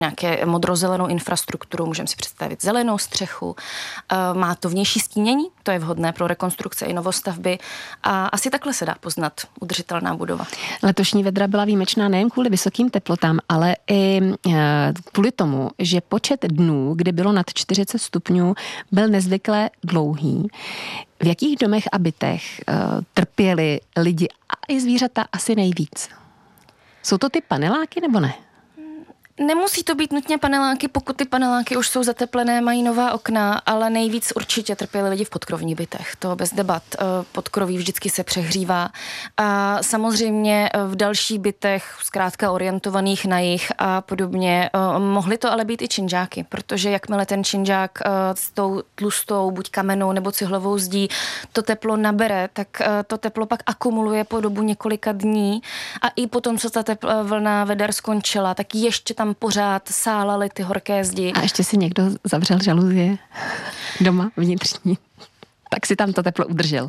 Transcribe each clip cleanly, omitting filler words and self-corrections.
nějaké modrozelenou infrastrukturu, můžeme si představit zelenou střechu, má to vnější stínění, to je vhodné pro rekonstrukce i novostavby a asi takhle se dá poznat udržitelná budova. Letošní vedra byla výjimečná nejen kvůli vysokým teplotám, ale i kvůli tomu, že počet dnů, kdy bylo nad 40 stupňů, byl nezvykle dlouhý. V jakých domech a bytech trpěli lidi a i zvířata asi nejvíc? Jsou to ty paneláky nebo ne? Nemusí to být nutně paneláky, pokud ty paneláky už jsou zateplené, mají nová okna, ale nejvíc určitě trpěli lidi v podkrovních bytech. To bez debat. Podkroví vždycky se přehřívá. A samozřejmě v dalších bytech, zkrátka orientovaných na jih a podobně, mohly to ale být i činžáky, protože jakmile ten činžák s tou tlustou, buď kamennou nebo cihlovou zdí, to teplo nabere, tak to teplo pak akumuluje po dobu několika dní a i potom, co ta vlna veder skončila, tak ještě tam pořád sálaly ty horké zdi. A ještě si někdo zavřel žaluzie doma vnitřní, tak si tam to teplo udržel.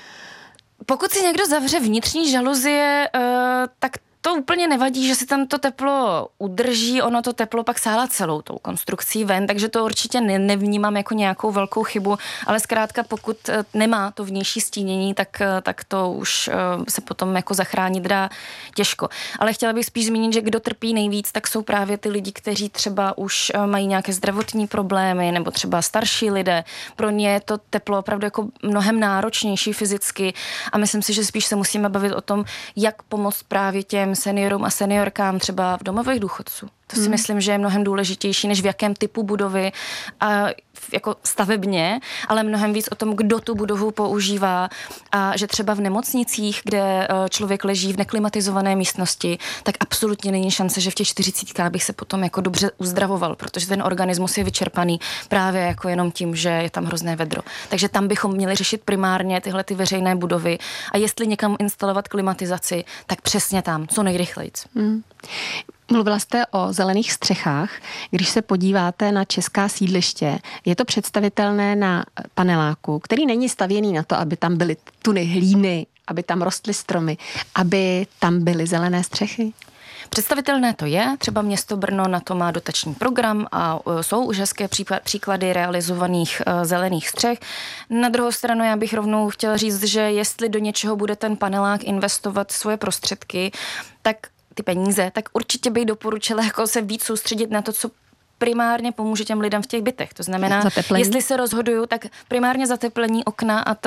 Pokud si někdo zavře vnitřní žaluzie, tak to úplně nevadí, že si tam to teplo udrží, ono to teplo pak sálá celou tou konstrukcí ven, takže to určitě nevnímám jako nějakou velkou chybu, ale zkrátka pokud nemá to vnější stínění, tak to už se potom jako zachránit dá těžko. Ale chtěla bych spíš zmínit, že kdo trpí nejvíc, tak jsou právě ty lidi, kteří třeba už mají nějaké zdravotní problémy nebo třeba starší lidé. Pro ně je to teplo opravdu jako mnohem náročnější fyzicky a myslím si, že spíš se musíme bavit o tom, jak pomoct právě těm seniorům a seniorkám třeba v domovech důchodců. To si myslím, že je mnohem důležitější, než v jakém typu budovy a jako stavebně, ale mnohem víc o tom, kdo tu budovu používá a že třeba v nemocnicích, kde člověk leží v neklimatizované místnosti, tak absolutně není šance, že v těch 40 bych se potom jako dobře uzdravoval, protože ten organismus je vyčerpaný právě jako jenom tím, že je tam hrozné vedro. Takže tam bychom měli řešit primárně tyhle ty veřejné budovy a jestli někam instalovat klimatizaci, tak přesně tam, co nejrychleji. Mluvila jste o zelených střechách. Když se podíváte na česká sídliště, je to představitelné na paneláku, který není stavěný na to, aby tam byly tuny hlíny, aby tam rostly stromy, aby tam byly zelené střechy? Představitelné to je, třeba město Brno na to má dotační program a jsou už hezké příklady realizovaných zelených střech. Na druhou stranu já bych rovnou chtěla říct, že jestli do něčeho bude ten panelák investovat svoje prostředky, tak ty peníze, tak určitě bych doporučila jako se víc soustředit na to, co primárně pomůže těm lidem v těch bytech. To znamená, jestli se rozhoduju, tak primárně zateplení okna a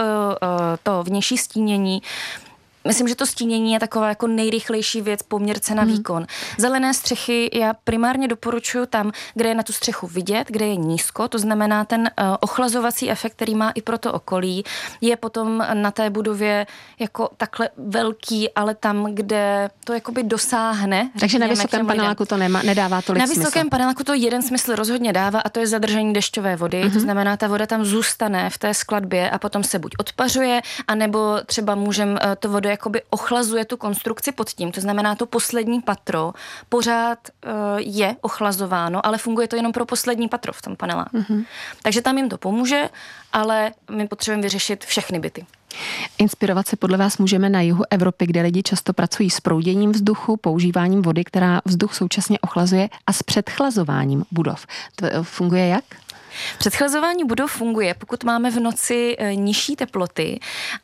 to vnější stínění. Myslím, že to stínění je taková jako nejrychlejší věc, poměr cena výkon. Zelené střechy já primárně doporučuji tam, kde je na tu střechu vidět, kde je nízko, to znamená ten ochlazovací efekt, který má i pro to okolí, je potom na té budově jako takhle velký, ale tam, kde to jakoby dosáhne. Takže na vysokém paneláku to nedává tolik smysl. Na vysokém paneláku to jeden smysl rozhodně dává a to je zadržení dešťové vody, to znamená, ta voda tam zůstane v té skladbě a potom se buď odpařuje, anebo třeba můžeme to vodu jakoby ochlazuje tu konstrukci pod tím. To znamená, to poslední patro pořád je ochlazováno, ale funguje to jenom pro poslední patro v tom paneláku. Takže tam jim to pomůže, ale my potřebujeme vyřešit všechny byty. Inspirovat se podle vás můžeme na jihu Evropy, kde lidi často pracují s prouděním vzduchu, používáním vody, která vzduch současně ochlazuje, a s předchlazováním budov. To funguje jak? Předchlazování budov funguje, pokud máme v noci nižší teploty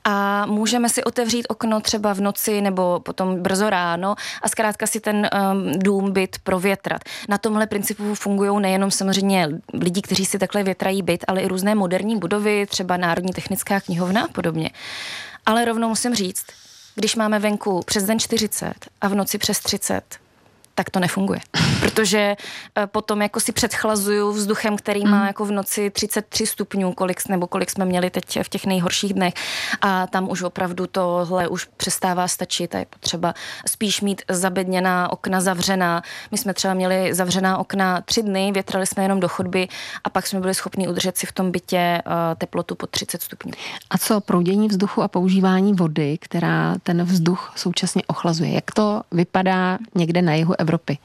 a můžeme si otevřít okno třeba v noci nebo potom brzo ráno a zkrátka si ten dům, byt provětrat. Na tomhle principu fungují nejenom samozřejmě lidi, kteří si takhle větrají byt, ale i různé moderní budovy, třeba Národní technická knihovna a podobně. Ale rovnou musím říct, když máme venku přes den 40 a v noci přes 30, tak to nefunguje. Protože potom jako si předchlazuju vzduchem, který má jako v noci 33 stupňů, kolik jsme měli teď v těch nejhorších dnech. A tam už opravdu tohle už přestává stačit a je potřeba spíš mít zabedněná okna zavřená. My jsme třeba měli zavřená okna 3 dny, větrali jsme jenom do chodby a pak jsme byli schopni udržet si v tom bytě teplotu pod 30 stupňů. A co proudění vzduchu a používání vody, která ten vzduch současně ochlazuje? Jak to vypadá někde na jihu Evropy?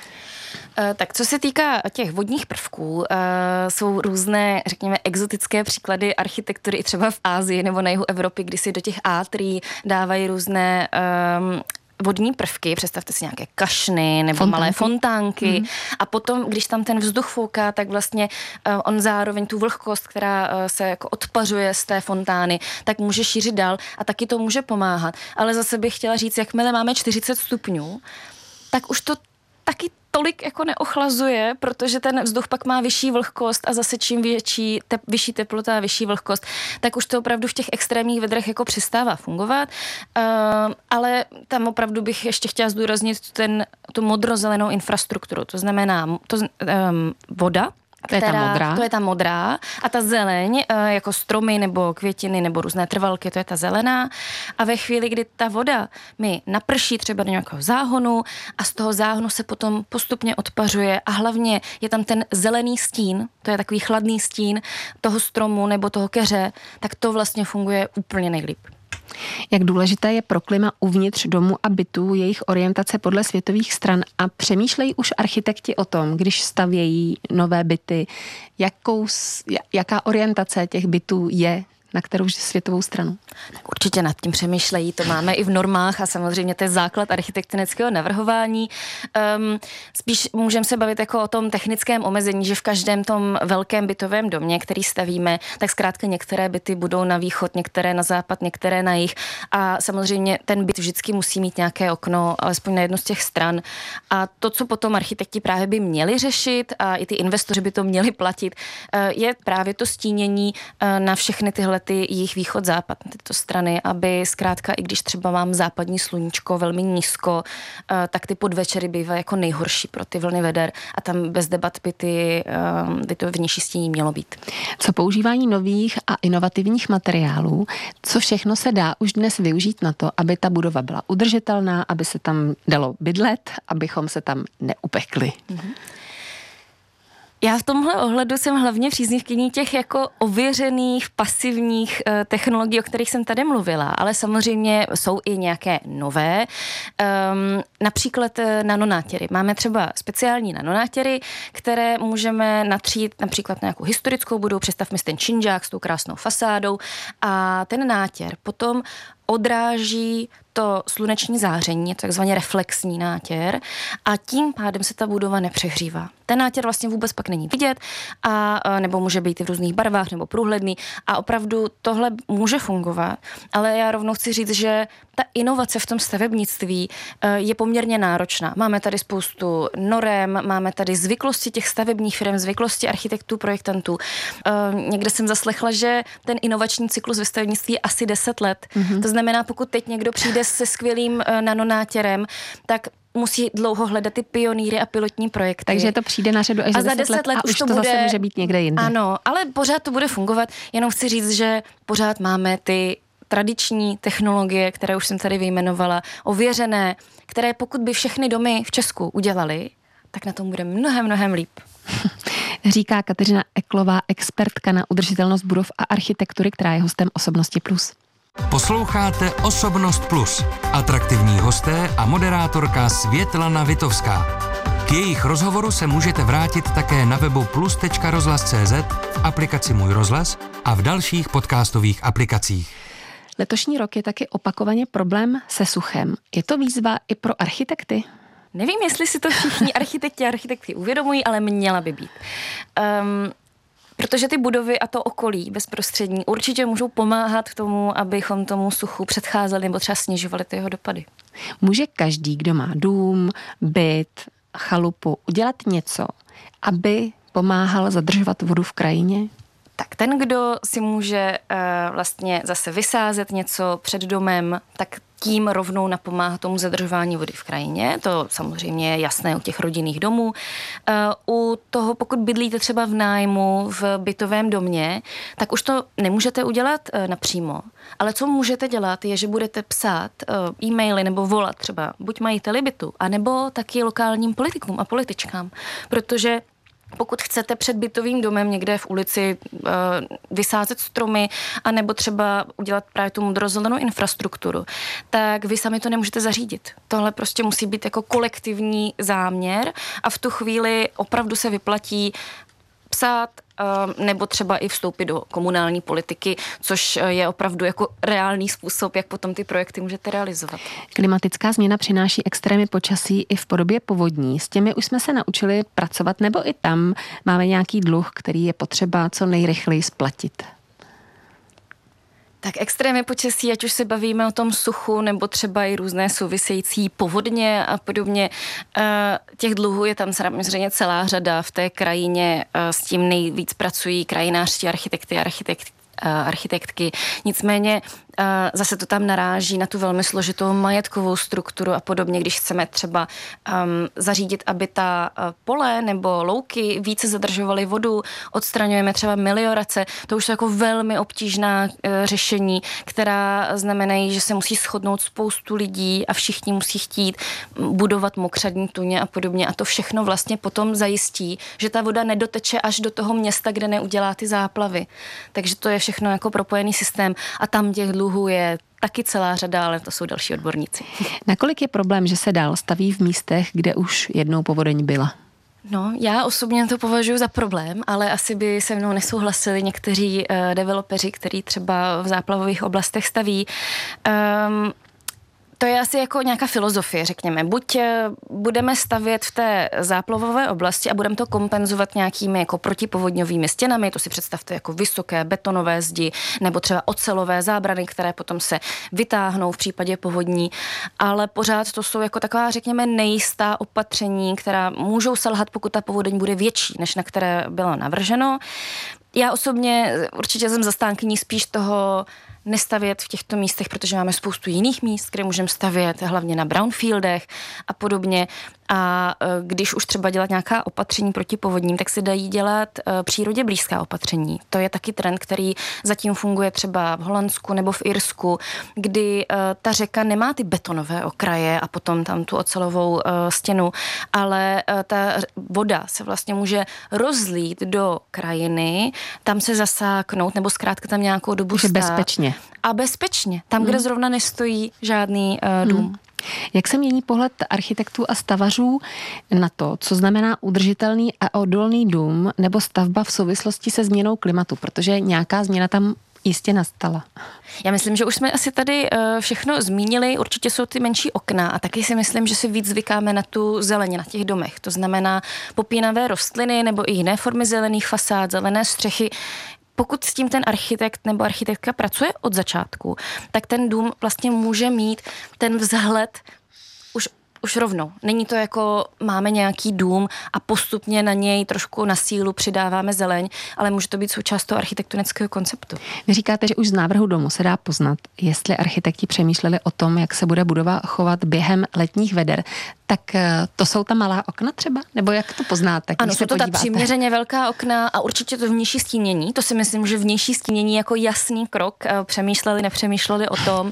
Tak co se týká těch vodních prvků, jsou různé, řekněme, exotické příklady architektury i třeba v Asii nebo na jihu Evropy, kdy si do těch átrií dávají různé vodní prvky, představte si nějaké kašny nebo malé fontánky a potom, když tam ten vzduch fouká, tak vlastně on zároveň tu vlhkost, která se jako odpařuje z té fontány, tak může šířit dál a taky to může pomáhat. Ale zase bych chtěla říct, jakmile máme 40 stupňů, tak už to taky tolik jako neochlazuje, protože ten vzduch pak má vyšší vlhkost a zase čím vyšší teplota a vyšší vlhkost, tak už to opravdu v těch extrémních vedrech jako přestává fungovat. Ale tam opravdu bych ještě chtěla zdůraznit tu modrozelenou infrastrukturu. To znamená voda, To je ta modrá. A ta zeleň, jako stromy nebo květiny nebo různé trvalky, to je ta zelená. A ve chvíli, kdy ta voda mi naprší třeba do nějakého záhonu a z toho záhonu se potom postupně odpařuje a hlavně je tam ten zelený stín, to je takový chladný stín toho stromu nebo toho keře, tak to vlastně funguje úplně nejlíp. Jak důležité je pro klima uvnitř domu a bytů, jejich orientace podle světových stran a přemýšlejí už architekti o tom, když stavějí nové byty, jaká orientace těch bytů je, na kterou světovou stranu? Určitě nad tím přemýšlejí, to máme i v normách a samozřejmě to je základ architektonického navrhování. Spíš můžeme se bavit jako o tom technickém omezení, že v každém tom velkém bytovém domě, který stavíme, tak zkrátka některé byty budou na východ, některé na západ, některé na jih a samozřejmě ten byt vždycky musí mít nějaké okno, alespoň na jednu z těch stran. A to, co potom architekti právě by měli řešit a i ty investoři by to měli platit, je právě to stínění na všechny tyhle jejich východ-západ, tyto strany, aby zkrátka, i když třeba mám západní sluníčko velmi nízko, tak ty podvečery bývají jako nejhorší pro ty vlny veder a tam bez debat by to vnější stínění mělo být. Co používání nových a inovativních materiálů, co všechno se dá už dnes využít na to, aby ta budova byla udržitelná, aby se tam dalo bydlet, abychom se tam neupekli? Já v tomhle ohledu jsem hlavně příznivkyní těch jako ověřených pasivních technologií, o kterých jsem tady mluvila, ale samozřejmě jsou i nějaké nové, například nanonátěry. Máme třeba speciální nanonátěry, které můžeme natřít například na nějakou historickou budovu, představme si ten činžák s tou krásnou fasádou a ten nátěr potom odráží to sluneční záření, je to takzvaně reflexní nátěr a tím pádem se ta budova nepřehřívá. Ten nátěr vlastně vůbec pak není vidět a nebo může být i v různých barvách nebo průhledný a opravdu tohle může fungovat, ale já rovnou chci říct, že ta inovace v tom stavebnictví je poměrně náročná. Máme tady spoustu norem, máme tady zvyklosti těch stavebních firm, zvyklosti architektů, projektantů. Někde jsem zaslechla, že ten inovační cyklus ve stavebnictví je asi 10 let. To znamená, pokud teď někdo přijde se skvělým nanonátěrem, tak musí dlouho hledat ty pionýry a pilotní projekty. Takže to přijde na řadu až za 10 let a už to bude, zase může být někde jinde. Ano, ale pořád to bude fungovat. Jenom chci říct, že pořád máme ty tradiční technologie, které už jsem tady vyjmenovala, ověřené, které pokud by všechny domy v Česku udělali, tak na tom bude mnohem líp. Říká Kateřina Eklová, expertka na udržitelnost budov a architektury, která je hostem Osobnosti Plus. Posloucháte Osobnost Plus. Atraktivní hosté a moderátorka Světlana Vitovská. K jejich rozhovoru se můžete vrátit také na webu plus.rozhlas.cz, v aplikaci Můj rozhlas a v dalších podcastových aplikacích. Letošní rok je taky opakovaně problém se suchem. Je to výzva i pro architekty? Nevím, jestli si to všichni architekti a architektky uvědomují, ale měla by být. Protože ty budovy a to okolí bezprostřední určitě můžou pomáhat k tomu, abychom tomu suchu předcházeli nebo třeba snižovali ty jeho dopady. Může každý, kdo má dům, byt, chalupu, udělat něco, aby pomáhal zadržovat vodu v krajině? Tak ten, kdo si může vlastně zase vysázet něco před domem, tak tím rovnou napomáhá tomu zadržování vody v krajině. To samozřejmě je jasné u těch rodinných domů. U toho, pokud bydlíte třeba v nájmu v bytovém domě, tak už to nemůžete udělat napřímo. Ale co můžete dělat, je, že budete psát e-maily nebo volat třeba buď majiteli bytu, anebo taky lokálním politikům a političkám. Protože pokud chcete před bytovým domem někde v ulici vysázet stromy anebo třeba udělat právě tu modrozelenou infrastrukturu, tak vy sami to nemůžete zařídit. Tohle prostě musí být jako kolektivní záměr a v tu chvíli opravdu se vyplatí zapsat, nebo třeba i vstoupit do komunální politiky, což je opravdu jako reálný způsob, jak potom ty projekty můžete realizovat. Klimatická změna přináší extrémy počasí i v podobě povodní. S těmi už jsme se naučili pracovat, nebo i tam máme nějaký dluh, který je potřeba co nejrychleji splatit? Tak extrémy počasí, ať už se bavíme o tom suchu, nebo třeba i různé související povodně a podobně, těch dluhů je tam samozřejmě celá řada. V té krajině s tím nejvíc pracují krajinářští architektky. Nicméně zase to tam naráží na tu velmi složitou majetkovou strukturu a podobně, když chceme třeba zařídit, aby ta pole nebo louky více zadržovaly vodu, odstraňujeme třeba meliorace, to už jsou jako velmi obtížná řešení, která znamenají, že se musí shodnout spoustu lidí a všichni musí chtít budovat mokřadní tuně a podobně a to všechno vlastně potom zajistí, že ta voda nedoteče až do toho města, kde neudělá ty záplavy. Takže to je všechno jako propojený systém a tam těch dluhů je taky celá řada, ale to jsou další odborníci. Nakolik je problém, že se dál staví v místech, kde už jednou povodeň byla? No, já osobně to považuji za problém, ale asi by se mnou nesouhlasili někteří developeři, kteří třeba v záplavových oblastech staví. To je asi jako nějaká filozofie, řekněme. Buď budeme stavět v té záplavové oblasti a budeme to kompenzovat nějakými jako protipovodňovými stěnami, to si představte jako vysoké betonové zdi, nebo třeba ocelové zábrany, které potom se vytáhnou v případě povodní, ale pořád to jsou jako taková, řekněme, nejistá opatření, která můžou selhat, pokud ta povodeň bude větší, než na které bylo navrženo. Já osobně určitě jsem zastánkyní spíš toho nestavět v těchto místech, protože máme spoustu jiných míst, kde můžeme stavět, hlavně na brownfieldech a podobně. A když už třeba dělat nějaká opatření proti povodním, tak se dají dělat přírodě blízká opatření. To je taky trend, který zatím funguje třeba v Holandsku nebo v Irsku, kdy ta řeka nemá ty betonové okraje a potom tam tu ocelovou stěnu, ale ta voda se vlastně může rozlít do krajiny, tam se zasáknout nebo zkrátka tam nějakou dobu stát. Bezpečně. A bezpečně. Tam, kde zrovna nestojí žádný dům. Jak se mění pohled architektů a stavařů na to, co znamená udržitelný a odolný dům nebo stavba v souvislosti se změnou klimatu, protože nějaká změna tam jistě nastala? Já myslím, že už jsme asi tady všechno zmínili, určitě jsou ty menší okna a taky si myslím, že si víc zvykáme na tu zeleň na těch domech. To znamená popínavé rostliny nebo i jiné formy zelených fasád, zelené střechy. Pokud s tím ten architekt nebo architektka pracuje od začátku, tak ten dům vlastně může mít ten vzhled už rovnou. Není to jako máme nějaký dům a postupně na něj trošku na sílu přidáváme zeleň, ale může to být součást toho architektonického konceptu. Vy říkáte, že už z návrhu domu se dá poznat, jestli architekti přemýšleli o tom, jak se bude budova chovat během letních veder. Tak to jsou ta malá okna třeba? Nebo jak to poznáte? Ano, jsou to ta přiměřeně velká okna a určitě to vnější stínění. To si myslím, že vnější stínění jako jasný krok. Nepřemýšleli o tom.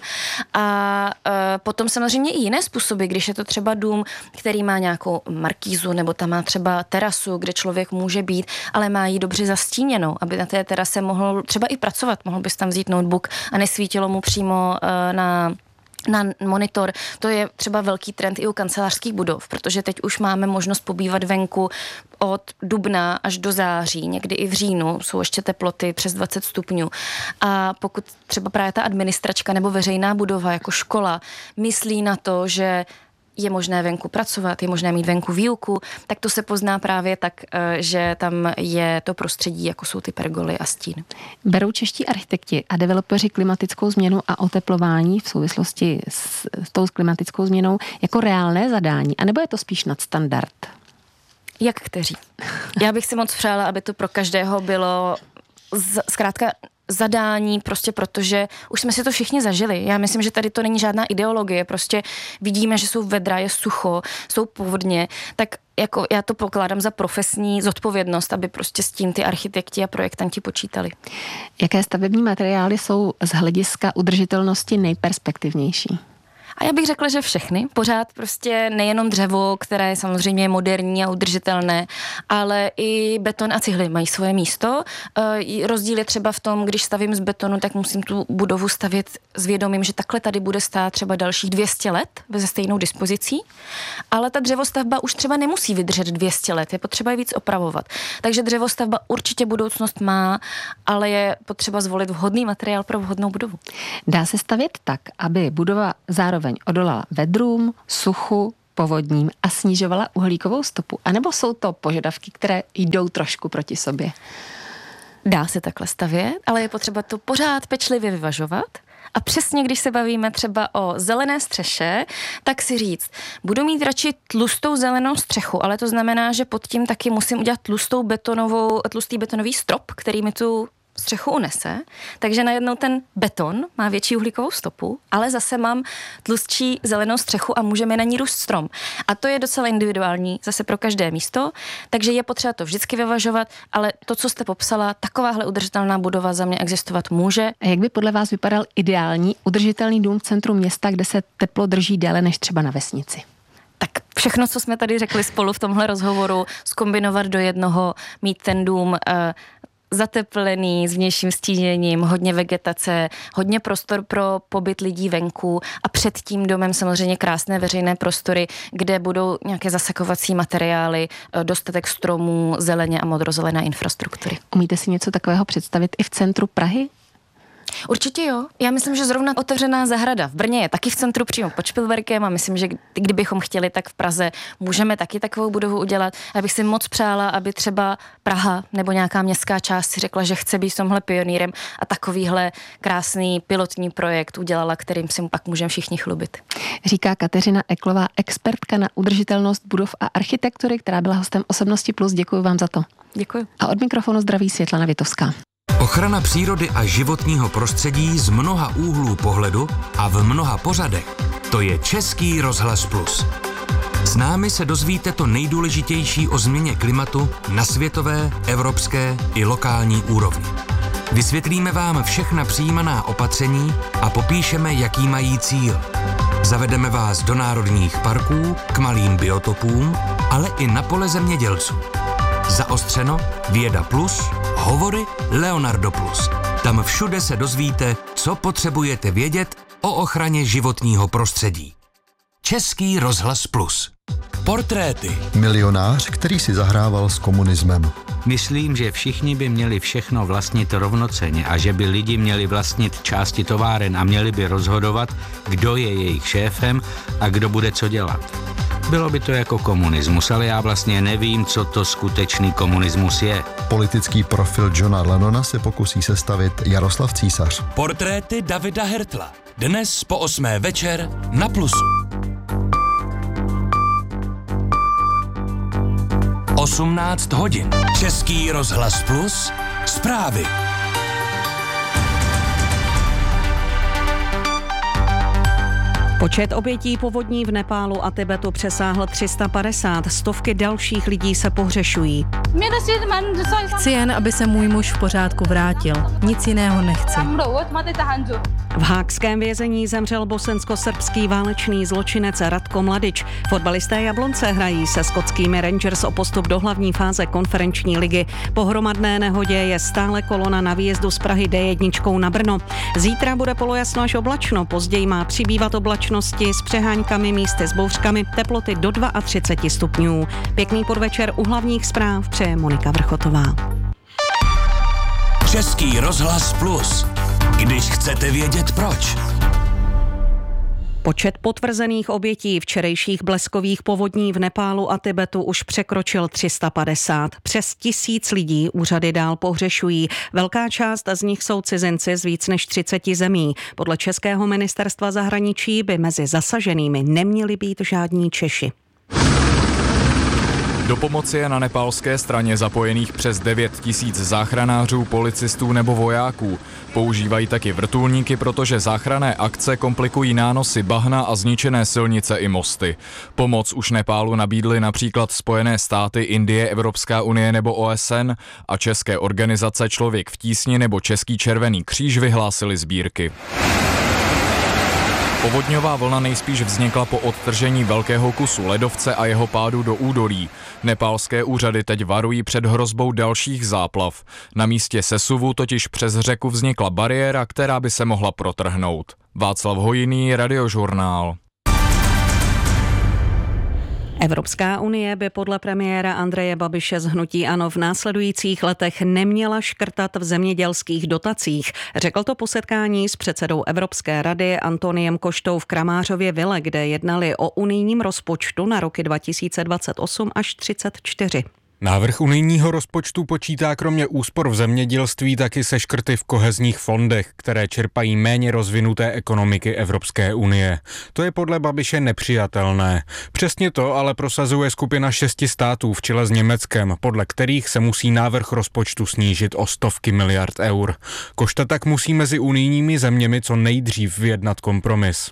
A potom samozřejmě i jiné způsoby, když je to třeba dům, který má nějakou markízu nebo tam má třeba terasu, kde člověk může být, ale má ji dobře zastíněnou, aby na té terase mohl třeba i pracovat. Mohl bys tam vzít notebook a nesvítilo mu přímo na monitor. To je třeba velký trend i u kancelářských budov, protože teď už máme možnost pobývat venku od dubna až do září, někdy i v říjnu jsou ještě teploty přes 20 stupňů. A pokud třeba právě ta administračka nebo veřejná budova jako škola myslí na to, že je možné venku pracovat, je možné mít venku výuku, tak to se pozná právě tak, že tam je to prostředí, jako jsou ty pergoly a stín. Berou čeští architekti a developeři klimatickou změnu a oteplování v souvislosti s tou klimatickou změnou jako reálné zadání, anebo je to spíš nadstandard? Jak kteří? Já bych si moc přála, aby to pro každého bylo zkrátka zadání, prostě protože už jsme si to všichni zažili. Já myslím, že tady to není žádná ideologie, prostě vidíme, že jsou vedra, je sucho, jsou povodně, tak jako já to pokládám za profesní zodpovědnost, aby prostě s tím ty architekti a projektanti počítali. Jaké stavební materiály jsou z hlediska udržitelnosti nejperspektivnější? A já bych řekla, že všechny. Pořád prostě nejenom dřevo, které je samozřejmě moderní a udržitelné, ale i beton a cihly mají svoje místo. Rozdíl je třeba v tom, když stavím z betonu, tak musím tu budovu stavět s vědomím, že takhle tady bude stát třeba dalších 200 let ze stejnou dispozicí, ale ta dřevostavba už třeba nemusí vydržet 200 let, je potřeba je víc opravovat. Takže dřevostavba určitě budoucnost má, ale je potřeba zvolit vhodný materiál pro vhodnou budovu. Dá se stavět tak, aby budova zároveň odolala vedrům, suchu, povodním a snižovala uhlíkovou stopu? A nebo jsou to požadavky, které jdou trošku proti sobě? Dá se takhle stavět, ale je potřeba to pořád pečlivě vyvažovat. A přesně, když se bavíme třeba o zelené střeše, tak si říct, budu mít radši tlustou zelenou střechu, ale to znamená, že pod tím taky musím udělat tlustý betonový strop, který mi tu střechu unese, takže najednou ten beton má větší uhlíkovou stopu, ale zase mám tlustší zelenou střechu a můžeme na ní růst strom. A to je docela individuální, zase pro každé místo, takže je potřeba to vždycky vyvažovat, ale to, co jste popsala, takováhle udržitelná budova za mě existovat může. A jak by podle vás vypadal ideální udržitelný dům v centru města, kde se teplo drží déle než třeba na vesnici? Tak všechno, co jsme tady řekli spolu v tomhle rozhovoru, zkombinovat do jednoho, mít ten dům zateplený, s vnějším stíněním, hodně vegetace, hodně prostor pro pobyt lidí venku a před tím domem samozřejmě krásné veřejné prostory, kde budou nějaké zasakovací materiály, dostatek stromů, zeleně a modrozelené infrastruktury. Umíte si něco takového představit i v centru Prahy? Určitě jo. Já myslím, že zrovna otevřená zahrada v Brně je taky v centru přímo pod Špilberkem a myslím, že kdybychom chtěli, tak v Praze můžeme taky takovou budovu udělat. Já bych si moc přála, aby třeba Praha nebo nějaká městská část si řekla, že chce být s tomhle pionýrem a takovýhle krásný pilotní projekt udělala, kterým si pak můžeme všichni chlubit. Říká Kateřina Eklová, expertka na udržitelnost budov a architektury, která byla hostem Osobnosti Plus. Děkuji vám za to. Děkuji. A od mikrofonu zdraví Světlana Vitovská. Ochrana přírody a životního prostředí z mnoha úhlů pohledu a v mnoha pořadech. To je Český rozhlas Plus. S námi se dozvíte to nejdůležitější o změně klimatu na světové, evropské i lokální úrovni. Vysvětlíme vám všechna přijímaná opatření a popíšeme, jaký mají cíl. Zavedeme vás do národních parků, k malým biotopům, ale i na pole zemědělců. Zaostřeno, Věda Plus, hovory Leonardo Plus. Tam všude se dozvíte, co potřebujete vědět o ochraně životního prostředí. Český rozhlas Plus. Portréty. Milionář, který si zahrával s komunismem. Myslím, že všichni by měli všechno vlastnit rovnocenně a že by lidi měli vlastnit části továren a měli by rozhodovat, kdo je jejich šéfem a kdo bude co dělat. Bylo by to jako komunismus, ale já vlastně nevím, co to skutečný komunismus je. Politický profil Johna Lennona se pokusí sestavit Jaroslav Císař. Portréty Davida Hertla. Dnes po 8. večer na Plusu. 18 hodin. Český rozhlas Plus. Zprávy. Počet obětí povodní v Nepálu a Tibetu přesáhl 350. Stovky dalších lidí se pohřešují. Chci jen, aby se můj muž v pořádku vrátil. Nic jiného nechci. V haagském vězení zemřel bosensko-srbský válečný zločinec Ratko Mladič. Fotbalisté Jablonce hrají se skotskými Rangers o postup do hlavní fáze konferenční ligy. Po hromadné nehodě je stále kolona na výjezdu z Prahy D1 na Brno. Zítra bude polojasno až oblačno, později má přibývat oblačnosti s přeháňkami, místy s bouřkami, teploty do 32 stupňů. Pěkný podvečer u hlavních zpráv přeje Monika Vrchotová. Český rozhlas Plus. Když chcete vědět proč. Počet potvrzených obětí včerejších bleskových povodní v Nepálu a Tibetu už překročil 350. Přes 1000 lidí úřady dál pohřešují. Velká část z nich jsou cizinci z víc než 30 zemí. Podle Českého ministerstva zahraničí by mezi zasaženými neměli být žádní Češi. Do pomoci je na nepálské straně zapojených přes 9 000 záchranářů, policistů nebo vojáků. Používají taky vrtulníky, protože záchranné akce komplikují nánosy bahna a zničené silnice i mosty. Pomoc už Nepálu nabídly například Spojené státy, Indie, Evropská unie nebo OSN a české organizace Člověk v tísni nebo Český červený kříž vyhlásili sbírky. Povodňová vlna nejspíš vznikla po odtržení velkého kusu ledovce a jeho pádu do údolí. Nepálské úřady teď varují před hrozbou dalších záplav. Na místě sesuvu totiž přes řeku vznikla bariéra, která by se mohla protrhnout. Václav Hojný, Radiožurnál. Evropská unie by podle premiéra Andreje Babiše z hnutí ANO v následujících letech neměla škrtat v zemědělských dotacích. Řekl to po setkání s předsedou Evropské rady Antoniem Koštou v Kramářově vile, kde jednali o unijním rozpočtu na roky 2028 až 2034. Návrh unijního rozpočtu počítá kromě úspor v zemědělství taky se škrty v kohezních fondech, které čerpají méně rozvinuté ekonomiky Evropské unie. To je podle Babiše nepřijatelné. Přesně to ale prosazuje skupina 6 států v čele s Německem, podle kterých se musí návrh rozpočtu snížit o stovky miliard eur. Košta tak musí mezi unijními zeměmi co nejdřív vyjednat kompromis.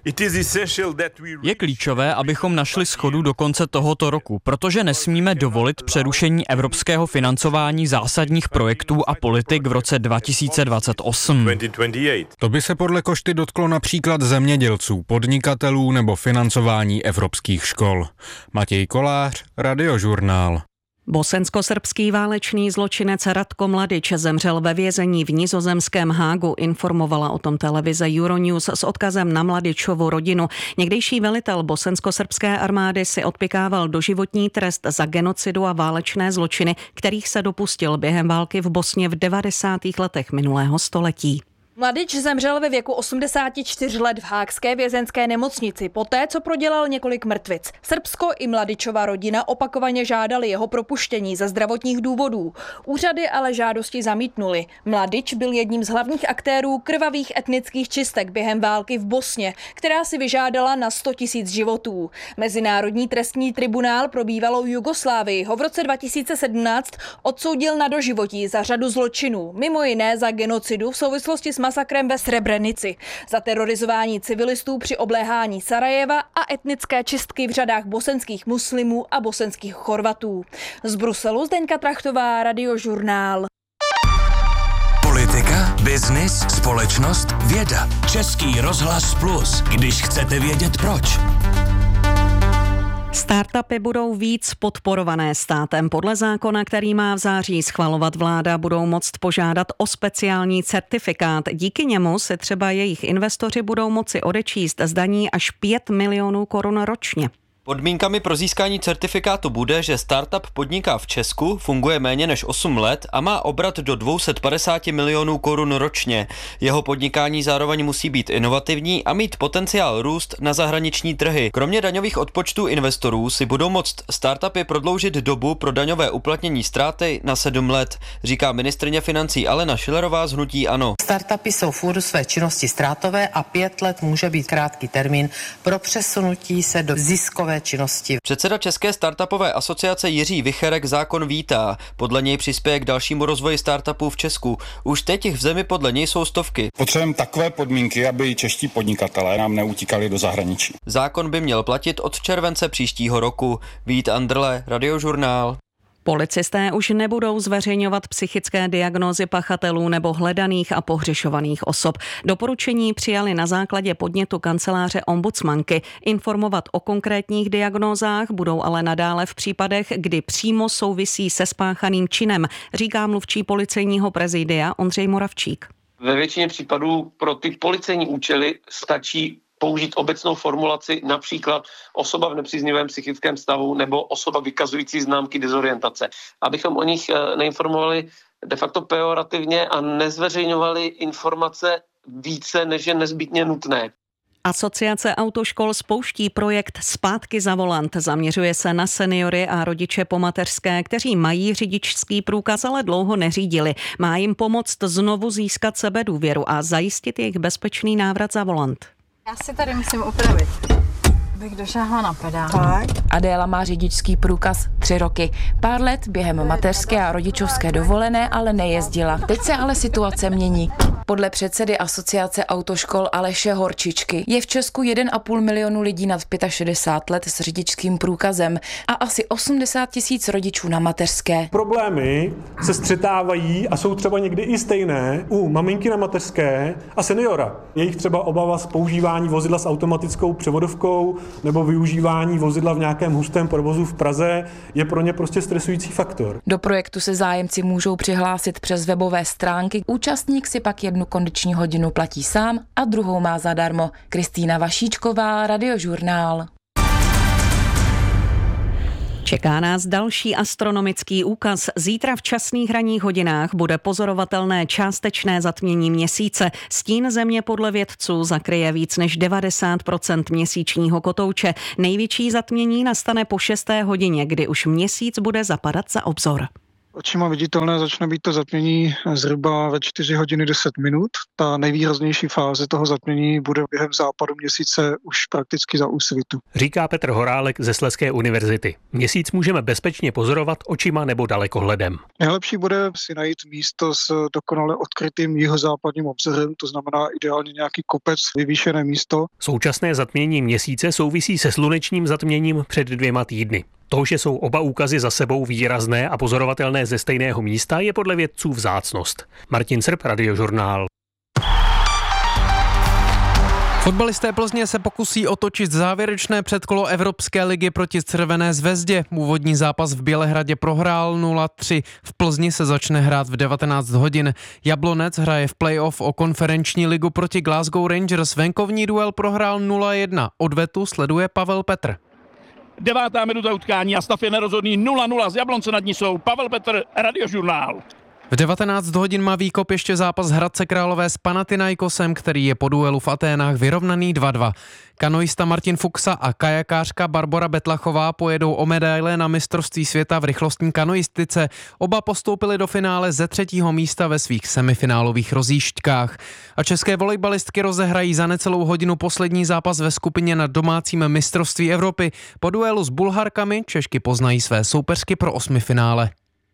Je klíčové, abychom našli shodu do konce tohoto roku, protože nesmíme dovolit přerušení evropského financování zásadních projektů a politik v roce 2028. To by se podle Košty dotklo například zemědělců, podnikatelů nebo financování evropských škol. Matěj Kolář, Radiožurnál. Bosensko-srbský válečný zločinec Ratko Mladič zemřel ve vězení v nizozemském Hágu, informovala o tom televize Euronews s odkazem na Mladičovu rodinu. Někdejší velitel bosensko-srbské armády si odpykával doživotní trest za genocidu a válečné zločiny, kterých se dopustil během války v Bosně v 90. letech minulého století. Mladič zemřel ve věku 84 let v Haagské vězenské nemocnici poté, co prodělal několik mrtvic. Srbsko i Mladičova rodina opakovaně žádali jeho propuštění ze zdravotních důvodů. Úřady ale žádosti zamítnuly. Mladič byl jedním z hlavních aktérů krvavých etnických čistek během války v Bosně, která si vyžádala na 100 000 životů. Mezinárodní trestní tribunál pro bývalou Jugoslávii ho v roce 2017 odsoudil na doživotí za řadu zločinů, mimo jiné za genocidu v souvislosti s masakrem ve Srebrenici, za terorizování civilistů při obléhání Sarajeva a etnické čistky v řadách bosenských muslimů a bosenských Chorvatů. Z Bruselu Zdeňka Trachtová, Radiožurnál. Politika, biznis, společnost, věda. Český rozhlas Plus, když chcete vědět proč. Startupy budou víc podporované státem. Podle zákona, který má v září schvalovat vláda, budou moct požádat o speciální certifikát. Díky němu se třeba jejich investoři budou moci odečíst z daní až 5 milionů korun ročně. Podmínkami pro získání certifikátu bude, že startup podniká v Česku, funguje méně než 8 let a má obrat do 250 milionů korun ročně. Jeho podnikání zároveň musí být inovativní a mít potenciál růst na zahraniční trhy. Kromě daňových odpočtů investorů si budou moct startupy prodloužit dobu pro daňové uplatnění ztráty na 7 let, říká ministryně financí Alena Schillerová z hnutí ANO. Startupy jsou v úvodu své činnosti ztrátové a 5 let může být krátký termín pro přesunutí se do ziskové činnosti. Předseda České startupové asociace Jiří Vicherek zákon vítá. Podle něj přispěje k dalšímu rozvoji startupů v Česku. Už teď jich v zemi podle něj jsou stovky. Potřebujeme takové podmínky, aby čeští podnikatelé nám neutíkali do zahraničí. Zákon by měl platit od července příštího roku. Vít Andrle, Radiožurnál. Policisté už nebudou zveřejňovat psychické diagnózy pachatelů nebo hledaných a pohřešovaných osob. Doporučení přijali na základě podnětu kanceláře ombudsmanky. Informovat o konkrétních diagnózách budou ale nadále v případech, kdy přímo souvisí se spáchaným činem, říká mluvčí policejního prezidia Ondřej Moravčík. Ve většině případů pro ty policejní účely stačí použít obecnou formulaci, například osoba v nepříznivém psychickém stavu nebo osoba vykazující známky dezorientace. Abychom o nich neinformovali de facto pejorativně a nezveřejňovali informace více, než je nezbytně nutné. Asociace autoškol spouští projekt Zpátky za volant. Zaměřuje se na seniory a rodiče po mateřské, kteří mají řidičský průkaz, ale dlouho neřídili. Má jim pomoct znovu získat sebedůvěru a zajistit jejich bezpečný návrat za volant. Já si tady musím opravit, bych došáhla na pedál. Tak. Adéla má řidičský průkaz 3 roky. Pár let během mateřské a rodičovské dovolené ale nejezdila. Teď se ale situace mění. Podle předsedy Asociace autoškol Aleše Horčičky je v Česku 1,5 milionu lidí nad 65 let s řidičským průkazem a asi 80 000 rodičů na mateřské. Problémy se střetávají a jsou třeba někdy i stejné u maminky na mateřské a seniora. Jejich třeba obava z používání vozidla s automatickou převodovkou nebo využívání vozidla v nějakém hustém provozu v Praze je pro ně prostě stresující faktor. Do projektu se zájemci můžou přihlásit přes webové stránky. Účastník si pak 1 kondiční hodinu platí sám a druhou má zadarmo. Kristýna Vašíčková, Radiožurnál. Čeká nás další astronomický úkaz. Zítra v časných ranních hodinách bude pozorovatelné částečné zatmění měsíce. Stín země podle vědců zakryje víc než 90% měsíčního kotouče. Největší zatmění nastane po 6. hodině, kdy už měsíc bude zapadat za obzor. Očima viditelné začne být to zatmění zhruba ve 4 hodiny 10 minut. Ta nejvýraznější fáze toho zatmění bude během západu měsíce už prakticky za úsvitu. Říká Petr Horálek ze Slezské univerzity. Měsíc můžeme bezpečně pozorovat očima nebo dalekohledem. Nejlepší bude si najít místo s dokonale odkrytým jihozápadním obzorem, to znamená ideálně nějaký kopec, vyvýšené místo. Současné zatmění měsíce souvisí se slunečním zatměním před 2 týdny. To, že jsou oba úkazy za sebou výrazné a pozorovatelné ze stejného místa, je podle vědců vzácnost. Martin Srb, Radiožurnál. Fotbalisté Plzně se pokusí otočit závěrečné předkolo Evropské ligy proti Červené Zvezdě. Úvodní zápas v Bělehradě prohrál 0-3. V Plzni se začne hrát v 19 hodin. Jablonec hraje v playoff o konferenční ligu proti Glasgow Rangers. Venkovní duel prohrál 0-1. Odvetu sleduje Pavel Petr. 9. minuta utkání a stav je nerozhodný 0-0 z Jablonce nad Nisou. Pavel Petr, Radiožurnál. V 19 hodin má výkop ještě zápas Hradce Králové s Panathinaikosem, který je po duelu v Aténách vyrovnaný 2-2. Kanoista Martin Fuxa a kajakářka Barbora Betlachová pojedou o medaile na mistrovství světa v rychlostní kanoistice. Oba postoupili do finále ze 3. místa ve svých semifinálových rozjížďkách. A české volejbalistky rozehrají za necelou hodinu poslední zápas ve skupině na domácím mistrovství Evropy. Po duelu s Bulharkami Češky poznají své soupeřky pro 8. finále.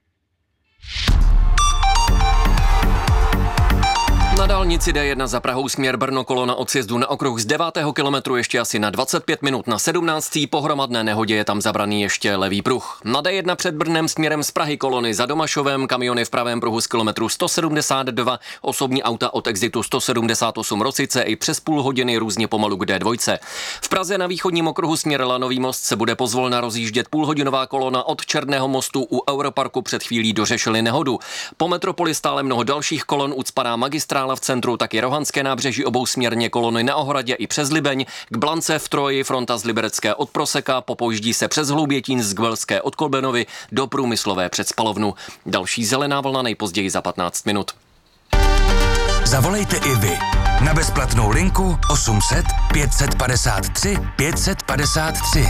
Na dálnici D1 za Prahou směr Brno kolona od sjezdu na okruh z 9. kilometru ještě asi na 25 minut na 17. Po hromadné nehodě je tam zabraný ještě levý pruh. Na D1 před Brnem směrem z Prahy kolony za Domašovem, kamiony v pravém pruhu z kilometru 172, osobní auta od exitu 178 Rosice i přes půl hodiny různě pomalu k D2. V Praze na východním okruhu směr Lanový most se bude pozvolna rozjíždět půlhodinová kolona od Černého mostu u Europarku, před chvílí dořešili nehodu. Po metropoli stále mnoho dalších kolon, ucpaná magistrála v centru, taky Rohanské nábřeží obousměrně, kolony na Ohradě i přes Libeň, k Blance v Troji, fronta z Liberecké od Proseka, popojíždí se přes Hloubětín z Gvelské od Kolbenovy do Průmyslové před Spalovnu. Další zelená vlna nejpozději za 15 minut. Zavolejte i vy na bezplatnou linku 800 553 553.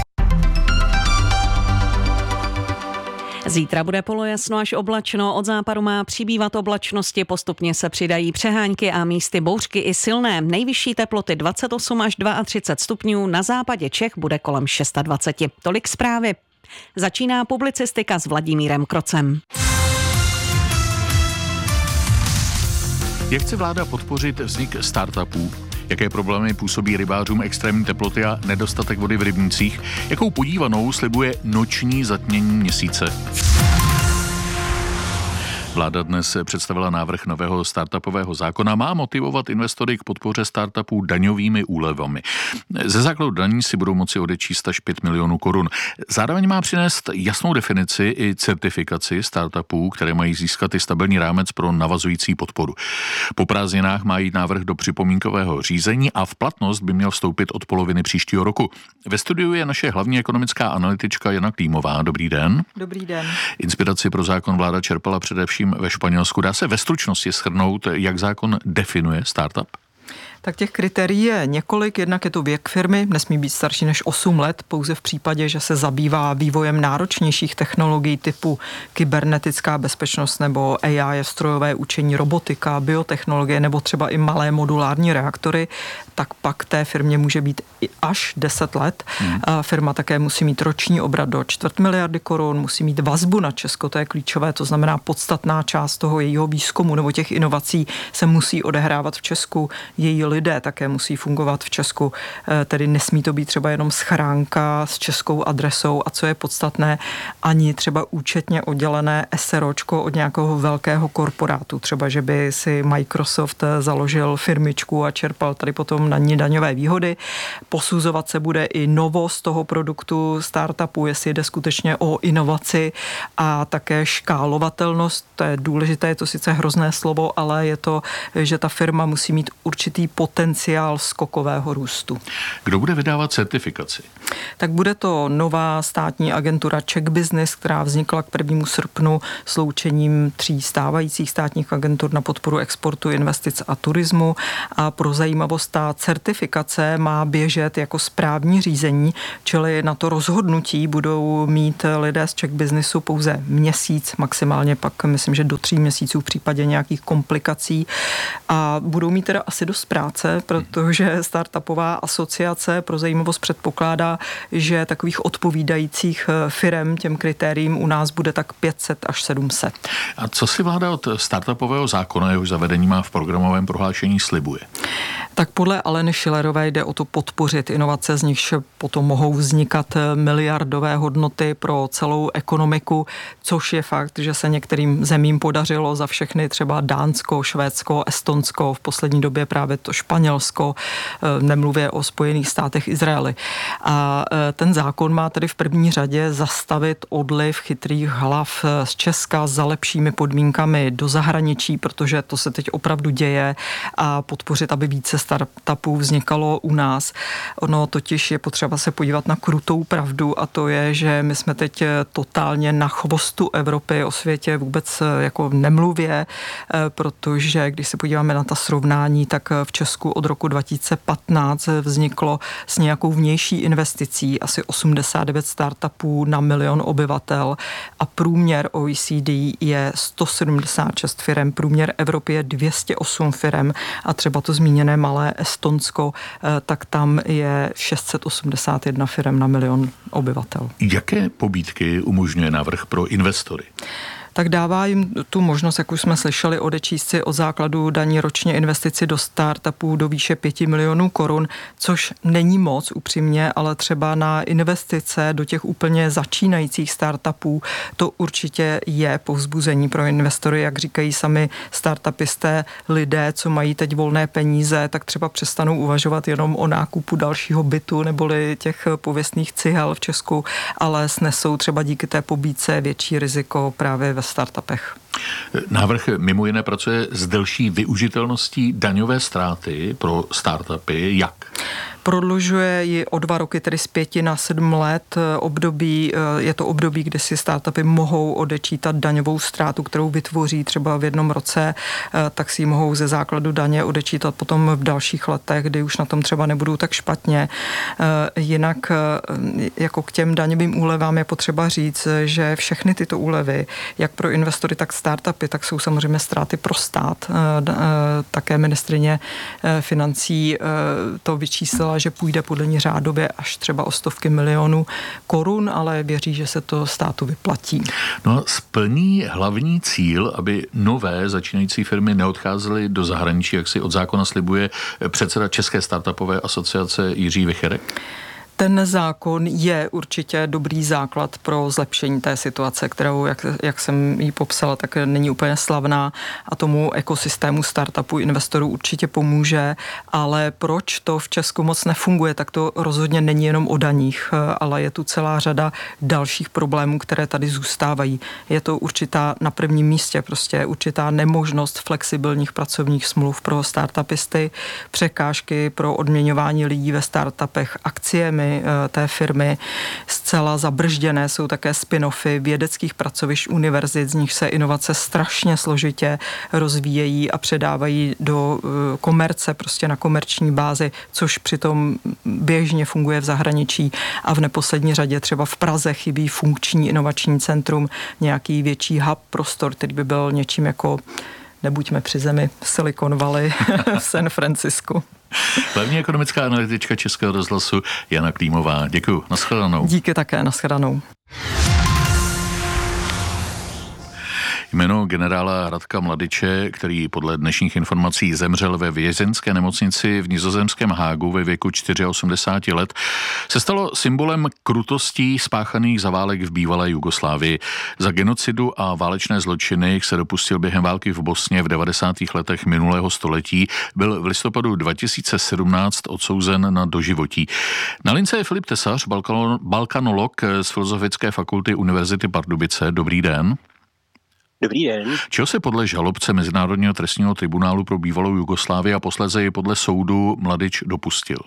Zítra bude polojasno až oblačno, od západu má přibývat oblačnosti, postupně se přidají přehánky a místy bouřky i silné. Nejvyšší teploty 28 až 32 stupňů, na západě Čech bude kolem 26. Tolik zprávy. Začíná publicistika s Vladimírem Krocem. Jak chce vláda podpořit vznik startupů? Jaké problémy působí rybářům extrémní teploty a nedostatek vody v rybnících? Jakou podívanou slibuje noční zatmění měsíce? Vláda dnes představila návrh nového startupového zákona. Má motivovat investory k podpoře startupů daňovými úlevami. Ze základu daní si budou moci odečíst až 5 milionů korun. Zároveň má přinést jasnou definici i certifikaci startupů, které mají získat i stabilní rámec pro navazující podporu. Po prázdninách má jít návrh do připomínkového řízení a v platnost by měl vstoupit od poloviny příštího roku. Ve studiu je naše hlavní ekonomická analytička Jana Klímová. Dobrý den. Dobrý den. Inspiraci pro zákon vláda čerpala především ve Španělsku. Dá se ve stručnosti shrnout, jak zákon definuje startup? Tak těch kritérií je několik, jednak je to věk firmy, nesmí být starší než 8 let, pouze v případě, že se zabývá vývojem náročnějších technologií typu kybernetická bezpečnost nebo AI, strojové učení, robotika, biotechnologie nebo třeba i malé modulární reaktory, tak pak té firmě může být i až 10 let. Firma také musí mít roční obrat do 250 miliardy korun, musí mít vazbu na Česko, to je klíčové, to znamená podstatná část toho jejího výzkumu nebo těch inovací se musí odehrávat v Česku, její lidé také musí fungovat v Česku, tedy nesmí to být třeba jenom schránka s českou adresou a co je podstatné, ani třeba účetně oddělené SROčko od nějakého velkého korporátu, třeba že by si Microsoft založil firmičku a čerpal tady potom na ní daňové výhody. Posuzovat se bude i novost toho produktu startupu, jestli jde skutečně o inovaci a také škálovatelnost, to je důležité, je to sice hrozné slovo, ale je to, že ta firma musí mít určitý potenciál skokového růstu. Kdo bude vydávat certifikaci? Tak bude to nová státní agentura Czech Business, která vznikla k 1. srpnu sloučením 3 stávajících státních agentur na podporu exportu, investic a turismu. A pro zajímavost, ta certifikace má běžet jako správní řízení, čili na to rozhodnutí budou mít lidé z Czech Businessu pouze měsíc, maximálně pak myslím, že do 3 měsíců v případě nějakých komplikací a budou mít teda asi dost práce, protože startupová asociace pro zajímavost předpokládá, že takových odpovídajících firem těm kritériím u nás bude tak 500 až 700. A co si vláda od startupového zákona, jehož zavedení má v programovém prohlášení, slibuje? Tak podle Aleny Schillerové jde o to podpořit inovace, z nichž potom mohou vznikat miliardové hodnoty pro celou ekonomiku, což je fakt, že se některým zemím podařilo za všechny, třeba Dánsko, Švédsko, Estonsko, v poslední době právě to Španělsko, nemluvě o Spojených státech, Izraeli. A ten zákon má tedy v první řadě zastavit odliv chytrých hlav z Česka za lepšími podmínkami do zahraničí, protože to se teď opravdu děje, a podpořit, aby více startupů vznikalo u nás. Ono totiž je potřeba se podívat na krutou pravdu a to je, že my jsme teď totálně na chvostu Evropy, o světě vůbec jako nemluvě, protože když se podíváme na ta srovnání, tak v Česku od roku 2015 vzniklo s nějakou vnější investicí asi 89 startupů na 1 milion obyvatel a průměr OECD je 176 firem, průměr Evropy je 208 firem a třeba to zmíněné malé Estonsko, tak tam je 681 firem na 1 milion obyvatel. Jaké pobídky umožňuje návrh pro investory? Tak dává jim tu možnost, jak už jsme slyšeli, odečíst si od základu daní ročně investici do startupů do výše 5 milionů korun, což není moc upřímně, ale třeba na investice do těch úplně začínajících startupů to určitě je povzbuzení pro investory, jak říkají sami startupisté, lidé, co mají teď volné peníze, tak třeba přestanou uvažovat jenom o nákupu dalšího bytu neboli těch pověstných cihel v Česku, ale snesou třeba díky té pobídce větší riziko právě ve startupech. Návrh mimo jiné pracuje s delší využitelností daňové ztráty pro startupy. Jak? Prodlužuje ji o 2 roky, tedy z 5 na 7 let období. Je to období, kdy si startupy mohou odečítat daňovou ztrátu, kterou vytvoří třeba v jednom roce, tak si ji mohou ze základu daně odečítat potom v dalších letech, kdy už na tom třeba nebudou tak špatně. Jinak jako k těm daňovým úlevám je potřeba říct, že všechny tyto úlevy, jak pro investory, tak startupy, tak jsou samozřejmě ztráty pro stát. Také ministryně financí to vyčíslila, že půjde podle ní řádově až třeba o stovky milionů korun, ale věří, že se to státu vyplatí. No a splní hlavní cíl, aby nové začínající firmy neodcházely do zahraničí, jak si od zákona slibuje předseda České startupové asociace Jiří Vicherek? Ten zákon je určitě dobrý základ pro zlepšení té situace, kterou, jak jsem ji popsala, tak není úplně slavná a tomu ekosystému startupů investorů určitě pomůže, ale proč to v Česku moc nefunguje, tak to rozhodně není jenom o daních, ale je tu celá řada dalších problémů, které tady zůstávají. Je to určitá na prvním místě, prostě určitá nemožnost flexibilních pracovních smluv pro startupisty, překážky pro odměňování lidí ve startupech akciemi, zájmy té firmy zcela zabržděné. Jsou také spin-offy vědeckých pracovišť univerzit, z nich se inovace strašně složitě rozvíjejí a předávají do komerce, prostě na komerční bázi, což přitom běžně funguje v zahraničí a v neposlední řadě třeba v Praze chybí funkční inovační centrum, nějaký větší hub prostor, který by byl něčím jako nebuďme při zemi Silicon Valley v San Francisku. Hlavní ekonomická analytička Českého rozhlasu Jana Klímová. Děkuju. Nashledanou. Díky také. Nashledanou. Jméno generála Radka Mladiče, který podle dnešních informací zemřel ve vězeňské nemocnici v nizozemském Hágu ve věku 84 let, se stalo symbolem krutostí spáchaných za válek v bývalé Jugoslávii. Za genocidu a válečné zločiny se dopustil během války v Bosně v 90. letech minulého století. Byl v listopadu 2017 odsouzen na doživotí. Na lince je Filip Tesař, balkanolog z Filozofické fakulty Univerzity Pardubice. Dobrý den. Dobrý den. Čeho se podle žalobce Mezinárodního trestního tribunálu pro bývalou Jugoslávii a posléze i podle soudu Mladič dopustil?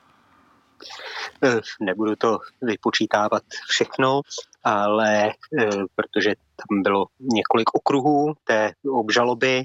Nebudu to vypočítávat všechno, ale protože tam bylo několik okruhů té obžaloby.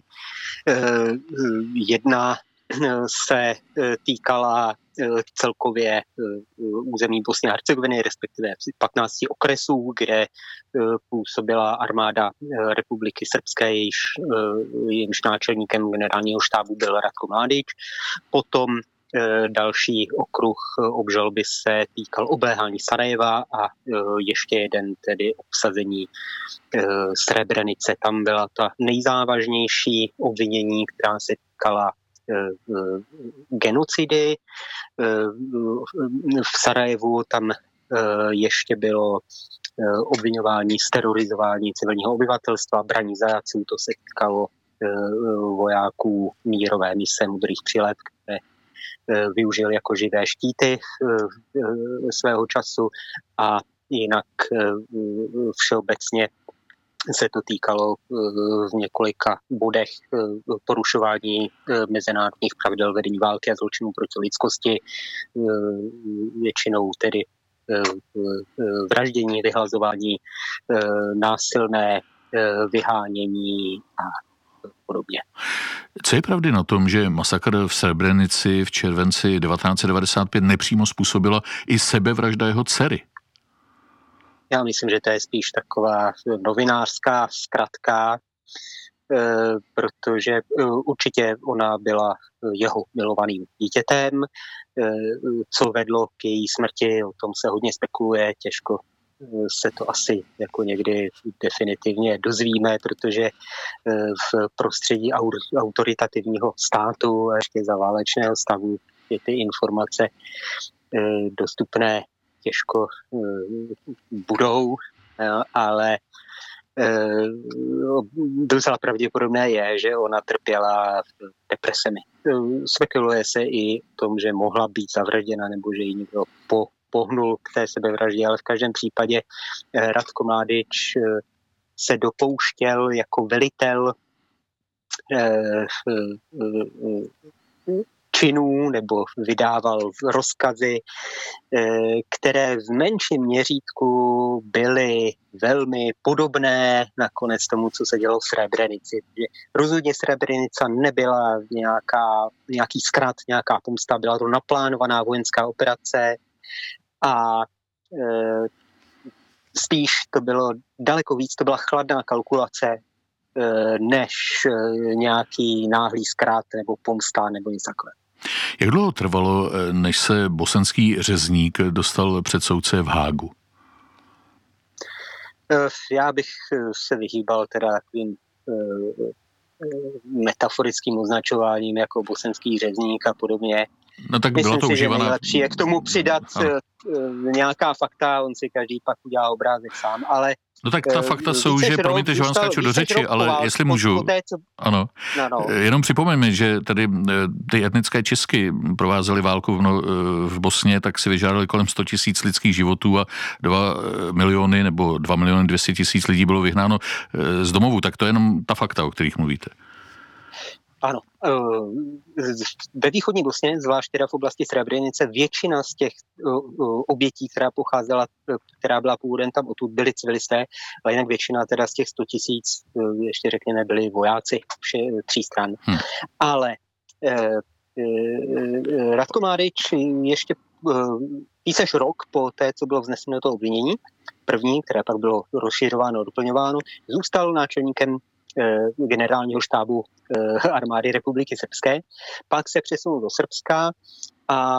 Jedna se týkala celkově území Bosny a Hercegoviny, respektive 15 okresů, kde působila armáda Republiky Srbské, jejímž náčelníkem generálního štábu byl Ratko Mladič. Potom další okruh obžaloby se týkal obléhání Sarajeva a ještě jeden tedy obsazení Srebrenice. Tam byla ta nejzávažnější obvinění, která se týkala genocidy. V Sarajevu tam ještě bylo obviňování z terorizování civilního obyvatelstva, braní zajatců, to se týkalo vojáků mírové mise Modrých přilet, které využil jako živé štíty svého času a jinak všeobecně se to týkalo v několika bodech porušování mezinárodních pravidel vedení války a zločinů proti lidskosti, většinou tedy vraždění, vyhlazování, násilné vyhánění a podobně. Co je pravdy na tom, že masakr v Srebrenici v červenci 1995 nepřímo způsobila i sebevražda jeho dcery? Já myslím, že to je spíš taková novinářská zkratka, protože určitě ona byla jeho milovaným dítětem. Co vedlo k její smrti, o tom se hodně spekuluje, těžko se to asi jako někdy definitivně dozvíme, protože v prostředí autoritativního státu a ještě za válečného stavu je ty informace dostupné těžko budou, ale docela pravděpodobné je, že ona trpěla depresemi. Spekuluje se i o tom, že mohla být zavražděna nebo že ji někdo pohnul k té sebevraždě, ale v každém případě Ratko Mladič se dopouštěl jako velitel činů nebo vydával rozkazy, které v menším měřítku byly velmi podobné nakonec tomu, co se dělo v Srebrenici. Rozhodně Srebrenica nebyla nějaký zkrat, nějaká pomsta, byla to naplánovaná vojenská operace a spíš to bylo daleko víc, to byla chladná kalkulace, než nějaký náhlý zkrát nebo pomsta nebo něco takového. Jak dlouho trvalo, než se bosenský řezník dostal před soudce v Hágu? Já bych se vyhýbal teda takovým metaforickým označováním jako bosenský řezník a podobně. No tak byla to užívaná. Nejlepší je k tomu přidat nějaká fakta, on si každý pak udělá obrázek sám, ale no tak ta fakta jsou, že, promiňte, že vám skáču do řeči, ale jestli můžu, ano, jenom připomeňme, že tady ty etnické čistky provázely válku v Bosně, tak si vyžádali kolem 100 000 lidských životů a 2 miliony nebo 2 200 000 lidí bylo vyhnáno z domovů, tak to je jenom ta fakta, o kterých mluvíte. Ano. Ve východní Bosně, zvlášť teda v oblasti Srebrenice, většina z těch obětí, která byla původem tam odtud, byli civilisté, ale jinak většina teda z těch 100 000, ještě řekněme, byli vojáci tří stran. Ale Ratko Mladič ještě víc než rok po té, co bylo vzneseno to obvinění, první, které pak bylo rozšiřováno a doplňováno, zůstal náčelníkem generálního štábu armády Republiky Srbské. Pak se přesunul do Srbska a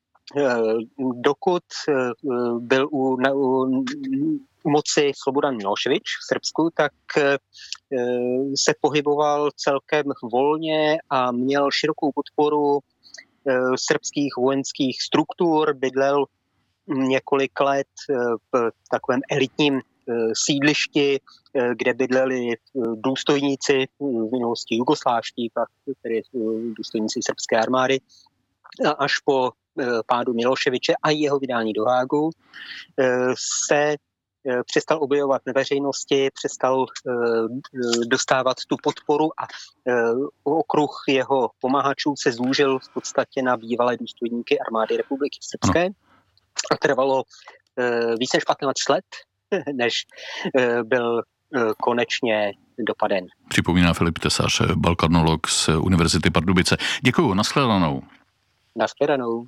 dokud byl u moci Slobodan Milošević v Srbsku, tak se pohyboval celkem volně a měl širokou podporu srbských vojenských struktur, bydlel několik let v takovém elitním sídlišti, kde bydleli důstojníci v minulosti jugoslávští, pak tedy důstojníci srbské armády. Až po pádu Miloševiče a jeho vydání do Hágu se přestal objevovat na veřejnosti, přestal dostávat tu podporu a okruh jeho pomáhačů se zúžil v podstatě na bývalé důstojníky armády Republiky Srbské. A trvalo víc než 15 let, než byl konečně dopaden. Připomíná Filip Tesař, balkanolog z Univerzity Pardubice. Děkuju, nashledanou. Nashledanou.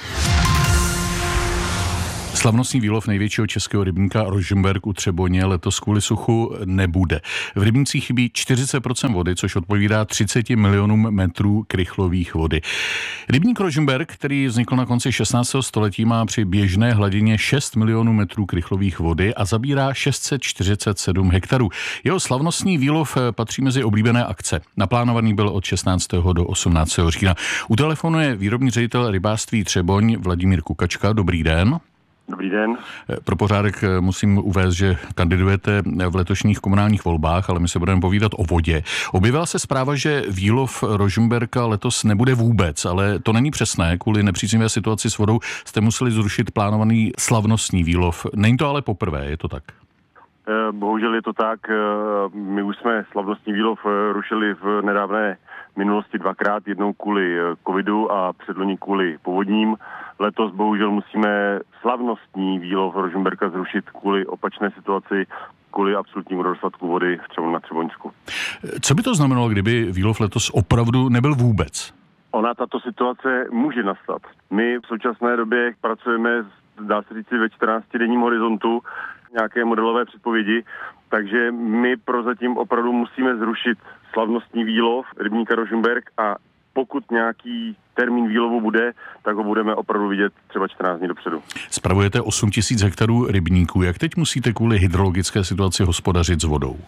Slavnostní výlov největšího českého rybníka Rožmberk u Třeboně letos kvůli suchu nebude. V rybnících chybí 40% vody, což odpovídá 30 milionům metrů krychlových vody. Rybník Rožmberk, který vznikl na konci 16. století, má při běžné hladině 6 milionů metrů krychlových vody a zabírá 647 hektarů. Jeho slavnostní výlov patří mezi oblíbené akce. Naplánovaný byl od 16. do 18. října. U telefonu je výrobní ředitel rybářství Třeboň Vladimír Kukačka. Dobrý den. Dobrý den. Pro pořádek musím uvést, že kandidujete v letošních komunálních volbách, ale my se budeme povídat o vodě. Objevila se zpráva, že výlov Rožmberka letos nebude vůbec, ale to není přesné. Kvůli nepříznivé situaci s vodou jste museli zrušit plánovaný slavnostní výlov. Není to ale poprvé, je to tak? Bohužel je to tak. My už jsme slavnostní výlov rušili v nedávné minulosti dvakrát, jednou kvůli covidu a předloni kvůli povodním. Letos bohužel musíme slavnostní výlov Rožmberka zrušit kvůli opačné situaci, kvůli absolutnímu nedostatku vody na Třeboňsku. Co by to znamenalo, kdyby výlov letos opravdu nebyl vůbec? Tato situace může nastat. My v současné době pracujeme, dá se říci, ve 14denním horizontu nějaké modelové předpovědi, takže my prozatím opravdu musíme zrušit slavnostní výlov rybníka Rožmberk a pokud nějaký termín výlovu bude, tak ho budeme opravdu vidět třeba 14 dní dopředu. Spravujete 8 000 hektarů rybníků. Jak teď musíte kvůli hydrologické situaci hospodařit s vodou?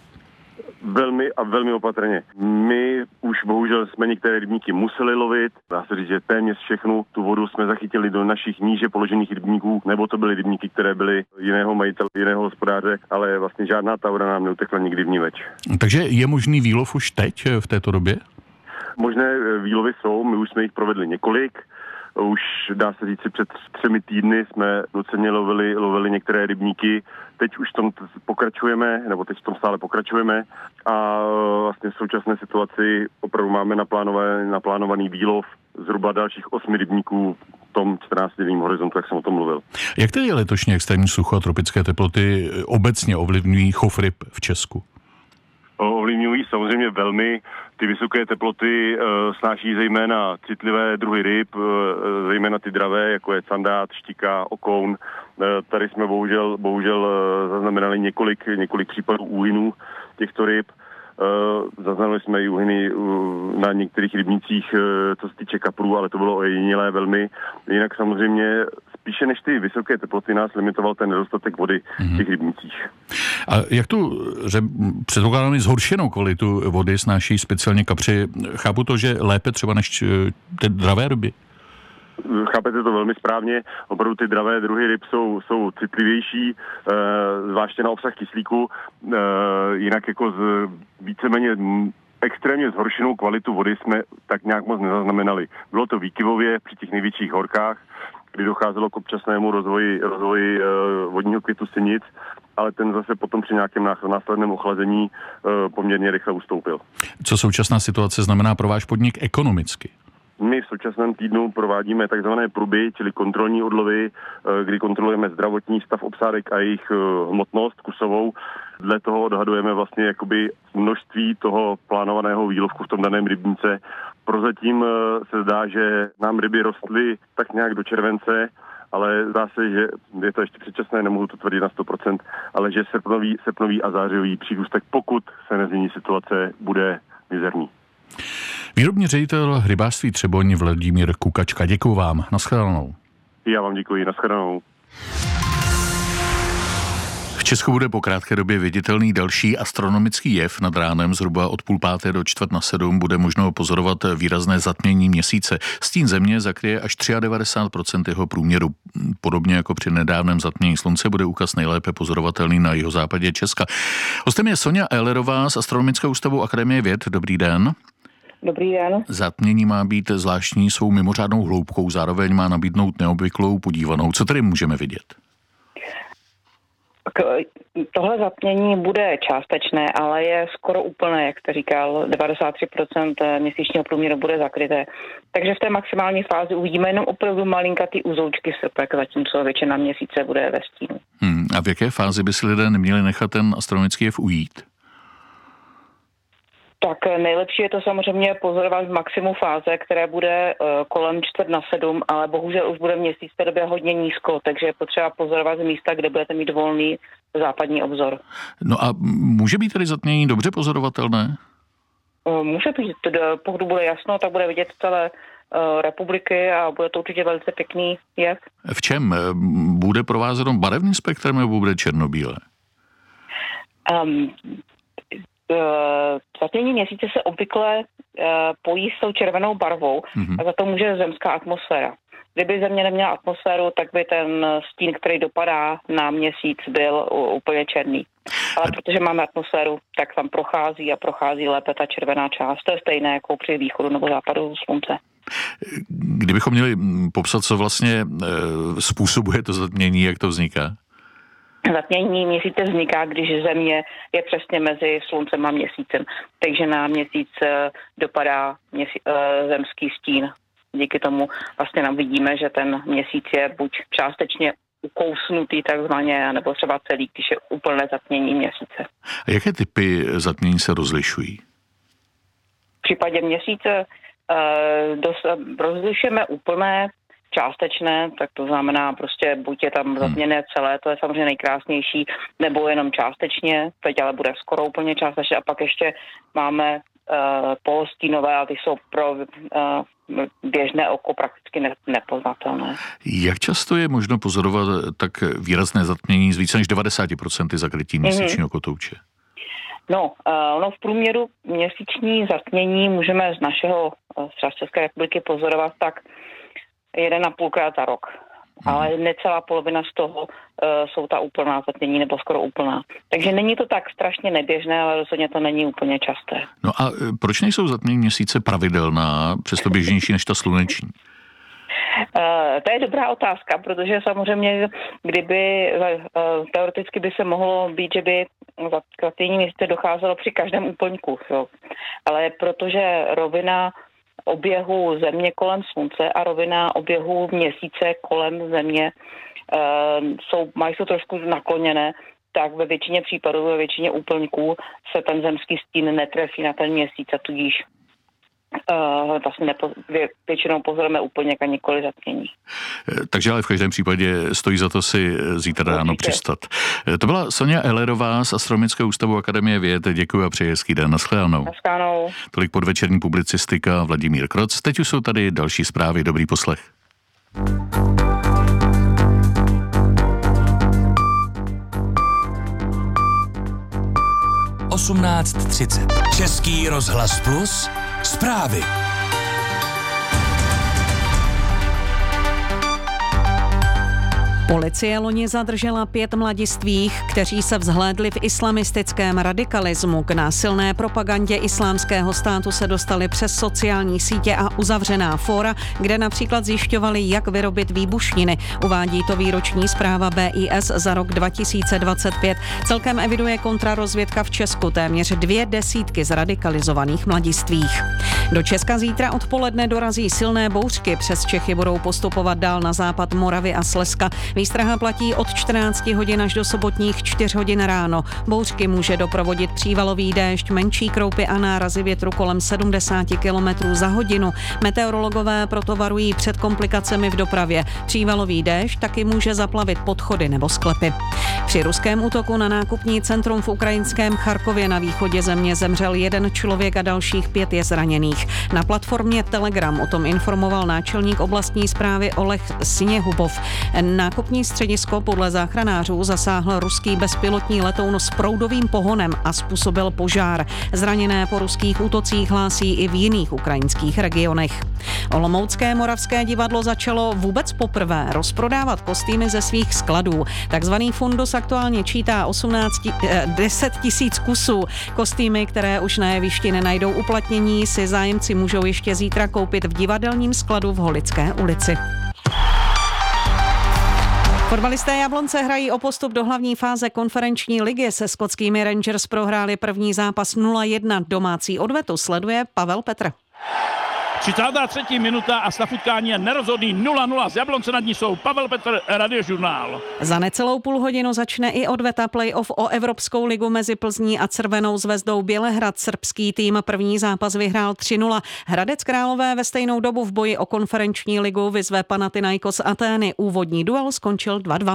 Velmi opatrně. My už bohužel jsme některé rybníky museli lovit. Dá se říct, že téměř všechnu tu vodu jsme zachytili do našich níže položených rybníků, nebo to byly rybníky, které byly jiného majitele, jiného hospodáře, ale vlastně žádná ta voda nám neutekla nikdy vniveč. Takže je možný výlov už teď v této době? Možné výlovy jsou, my už jsme jich provedli několik. Už dá se říct, před 3 týdny jsme doceně lovili některé rybníky. Teď už v tom pokračujeme, nebo teď v tom stále pokračujeme a vlastně v současné situaci opravdu máme naplánovaný výlov zhruba dalších 8 rybníků v tom 14denním horizontu, jak jsem o tom mluvil. Jak tedy letošní extrémní sucho a tropické teploty obecně ovlivňují chov ryb v Česku? Ovlivňují samozřejmě velmi. Ty vysoké teploty snáší zejména citlivé druhy ryb, zejména ty dravé, jako je sandát, štika, okoun. Tady jsme bohužel zaznamenali několik případů úhynů těchto ryb. Zaznamenali jsme i úhyny na některých rybnících, co se týče kaprů, ale to bylo ojedinělé velmi. Jinak samozřejmě spíše než ty vysoké teploty nás limitoval ten nedostatek vody v těch rybnících. A jak tu předpokládám zhoršenou kvalitu vody snáší speciálně kapři? Chápu to, že lépe třeba než ty dravé ryby? Chápete to velmi správně. Opravdu ty dravé druhy ryb jsou citlivější, zvláště na obsah kyslíku. Jinak jako víceméně extrémně zhoršenou kvalitu vody jsme tak nějak moc nezaznamenali. Bylo to výkyvově při těch největších horkách, kdy docházelo k občasnému rozvoji vodního květu sinic, ale ten zase potom při nějakém následném ochlazení poměrně rychle ustoupil. Co současná situace znamená pro váš podnik ekonomicky? My v současném týdnu provádíme takzvané pruby, čili kontrolní odlovy, kdy kontrolujeme zdravotní stav obsádek a jejich hmotnost kusovou. Dle toho odhadujeme vlastně jakoby množství toho plánovaného výlovku v tom daném rybníce. Prozatím se zdá, že nám ryby rostly tak nějak do července, ale zdá se, že je to ještě předčasné, nemohu to tvrdit na 100%, ale že srpnový a zářivý přírůstek, pokud se nezmění situace, bude mizerný. Výrobní ředitel rybářství Třeboň Vladimír Kukačka. Děkuju vám. Naschledanou. Já vám děkuji. Naschledanou. V Česku bude po krátké době viditelný další astronomický jev. Nad ránem zhruba od 6:30 do 6:45 bude možno pozorovat výrazné zatmění měsíce. Stín země zakryje až 93% jeho průměru. Podobně jako při nedávném zatmění slunce bude úkaz nejlépe pozorovatelný na jihozápadě Česka. Hostem je Sonja Ehlerová z Astronomického ústavu Akademie věd. Dobrý den. Dobrý den. Zatmění má být zvláštní svou mimořádnou hloubkou, zároveň má nabídnout neobvyklou podívanou. Co tady můžeme vidět? Tohle zatmění bude částečné, ale je skoro úplné, jak jste říkal, 93% měsíčního průměru bude zakryté. Takže v té maximální fázi uvidíme jenom opravdu malinkatý uzoučky srpek, zatímco většina měsíce bude ve stínu. A v jaké fázi by si lidé neměli nechat ten astronomický jev ujít? Tak nejlepší je to samozřejmě pozorovat v maximu fáze, které bude kolem 6:45, ale bohužel už bude měsíc v té době hodně nízko, takže je potřeba pozorovat z místa, kde budete mít volný západní obzor. No a může být tedy zatmění dobře pozorovatelné? Může být, pokud bude jasno, tak bude vidět celé republiky a bude to určitě velice pěkný jev. V čem? Bude provázeno barevným spektrem nebo bude černobílé? Zatmění měsíce se obvykle pojí s tou červenou barvou a za to může zemská atmosféra. Kdyby Země neměla atmosféru, tak by ten stín, který dopadá na měsíc, byl úplně černý. Ale protože máme atmosféru, tak tam prochází lépe ta červená část. To je stejné jako při východu nebo západu slunce. Kdybychom měli popsat, co vlastně způsobuje to zatmění, jak to vzniká? Zatmění měsíce vzniká, když Země je přesně mezi sluncem a měsícem. Takže na měsíc dopadá zemský stín. Díky tomu vlastně nám vidíme, že ten měsíc je buď částečně ukousnutý takzvaně, nebo třeba celý, když je úplné zatmění měsíce. A jaké typy zatmění se rozlišují? V případě měsíce rozlišujeme úplné, částečné, tak to znamená prostě buď je tam zatměné celé, to je samozřejmě nejkrásnější, nebo jenom částečně, teď ale bude skoro úplně částečně a pak ještě máme polostínové a ty jsou pro běžné oko prakticky nepoznatelné. Jak často je možno pozorovat tak výrazné zatmění z více než 90% zakrytí měsíčního kotouče? No, ono v průměru měsíční zatmění můžeme z našeho z České republiky pozorovat tak 1,5krát za rok. Ale necelá polovina z toho jsou ta úplná zatmění nebo skoro úplná. Takže není to tak strašně neběžné, ale rozhodně to není úplně časté. No a proč nejsou zatmění měsíce pravidelná, přesto běžnější než ta sluneční? To je dobrá otázka, protože samozřejmě, kdyby teoreticky by se mohlo být, že by zatmění měsíce docházelo při každém úplňku. Jo. Ale protože rovina oběhu Země kolem Slunce a rovina oběhu Měsíce kolem Země mají trošku nakloněné, tak ve většině případů, ve většině úplňků se ten zemský stín netrefí na ten měsíc a tudíž vlastně většinou pozorujeme úplněk a nikoli zatmění. Takže ale v každém případě stojí za to si zítra ráno přistat. To byla Sonja Ehlerová z Astronomického ústavu Akademie věd. Děkuji a přeji hezký den. Naschledanou. Naschledanou. Tolik podvečerní publicistika Vladimír Kroc. Teď už jsou tady další zprávy. Dobrý poslech. Český rozhlas Plus. Zprávy. Policie loni zadržela 5 mladistvých, kteří se vzhlédli v islamistickém radikalismu. K násilné propagandě Islámského státu se dostali přes sociální sítě a uzavřená fóra, kde například zjišťovali, jak vyrobit výbušniny. Uvádí to výroční zpráva BIS za rok 2025. Celkem eviduje kontrarozvědka v Česku téměř 20 zradikalizovaných mladistvých. Do Česka zítra odpoledne dorazí silné bouřky. Přes Čechy budou postupovat dál na západ Moravy a Slezska. Výstraha platí od 14 hodin až do sobotních 4 hodin ráno. Bouřky může doprovodit přívalový déšť, menší kroupy a nárazy větru kolem 70 km za hodinu. Meteorologové proto varují před komplikacemi v dopravě. Přívalový déšť taky může zaplavit podchody nebo sklepy. Při ruském útoku na nákupní centrum v ukrajinském Charkově na východě země zemřel 1 člověk a dalších 5 je zraněných. Na platformě Telegram o tom informoval náčelník oblastní správy Oleg Sněhubov. Nákupní středisko podle záchranářů zasáhl ruský bezpilotní letoun s proudovým pohonem a způsobil požár. Zraněné po ruských útocích hlásí i v jiných ukrajinských regionech. Olomoucké Moravské divadlo začalo vůbec poprvé rozprodávat kostýmy ze svých skladů. Takzvaný fundus aktuálně čítá 10 000 kusů. Kostýmy, které už na jevišti nenajdou uplatnění, si zájemci můžou ještě zítra koupit v divadelním skladu v Holické ulici. Fotbalisté Jablonce hrají o postup do hlavní fáze konferenční ligy. Se skotskými Rangers prohráli první zápas 0-1. Domácí odvetu sleduje Pavel Petr. 33. minuta a stav utkání je nerozhodný 0-0. Z Jablonce nad ní jsou Pavel Petr, Radiožurnál. Za necelou půl hodinu začne i odveta playoff o Evropskou ligu mezi Plzní a Crvenou Zvezdou Bělehrad. Srbský tým první zápas vyhrál 3-0. Hradec Králové ve stejnou dobu v boji o konferenční ligu vyzve Panathinaikos Atény. Úvodní duel skončil 2-2.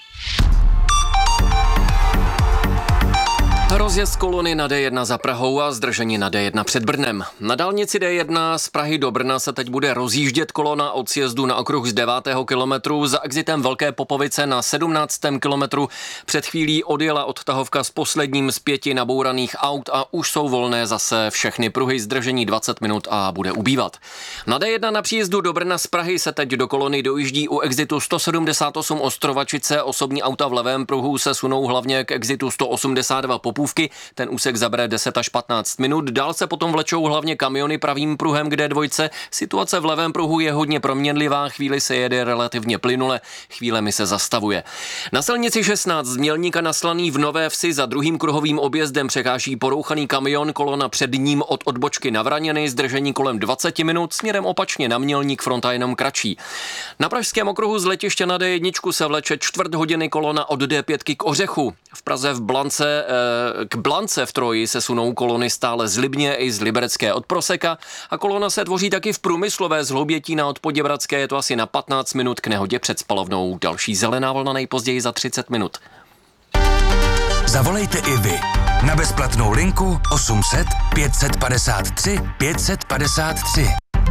Rozjezd kolony na D1 za Prahou a zdržení na D1 před Brnem. Na dálnici D1 z Prahy do Brna se teď bude rozjíždět kolona od sjezdu na okruh z 9. kilometru za exitem Velké Popovice na 17. kilometru. Před chvílí odjela odtahovka s posledním z 5 nabouraných aut a už jsou volné zase všechny pruhy. Zdržení 20 minut a bude ubývat. Na D1 na příjezdu do Brna z Prahy se teď do kolony dojíždí u exitu 178 Ostrovačice. Osobní auta v levém pruhu se sunou hlavně k exitu 182 Popůvky. Ten úsek zabere 10 až 15 minut. Dál se potom vlečou hlavně kamiony pravým pruhem k D2. Situace v levém pruhu je hodně proměnlivá, chvíli se jede relativně plynule, chvílemi se zastavuje. Na silnici 16 z Mělníka na Slaný v Nové Vsi za druhým kruhovým objezdem překáží porouchaný kamion, kolona před ním od odbočky na Vraněny, zdržení kolem 20 minut, směrem opačně na Mělník fronta jenom kratší. Na pražském okruhu z letiště na D1 se vleče čtvrt hodiny kolona od D5 k Ořechu. V Praze k Blance v Troji se sunou kolony stále z Libně i z Liberecké od Proseka a kolona se tvoří taky v Průmyslové z Hloubětína od Poděbradské, je to asi na 15 minut k nehodě před spalovnou. Další zelená vlna nejpozději za 30 minut. Zavolejte i vy na bezplatnou linku 800 553 553.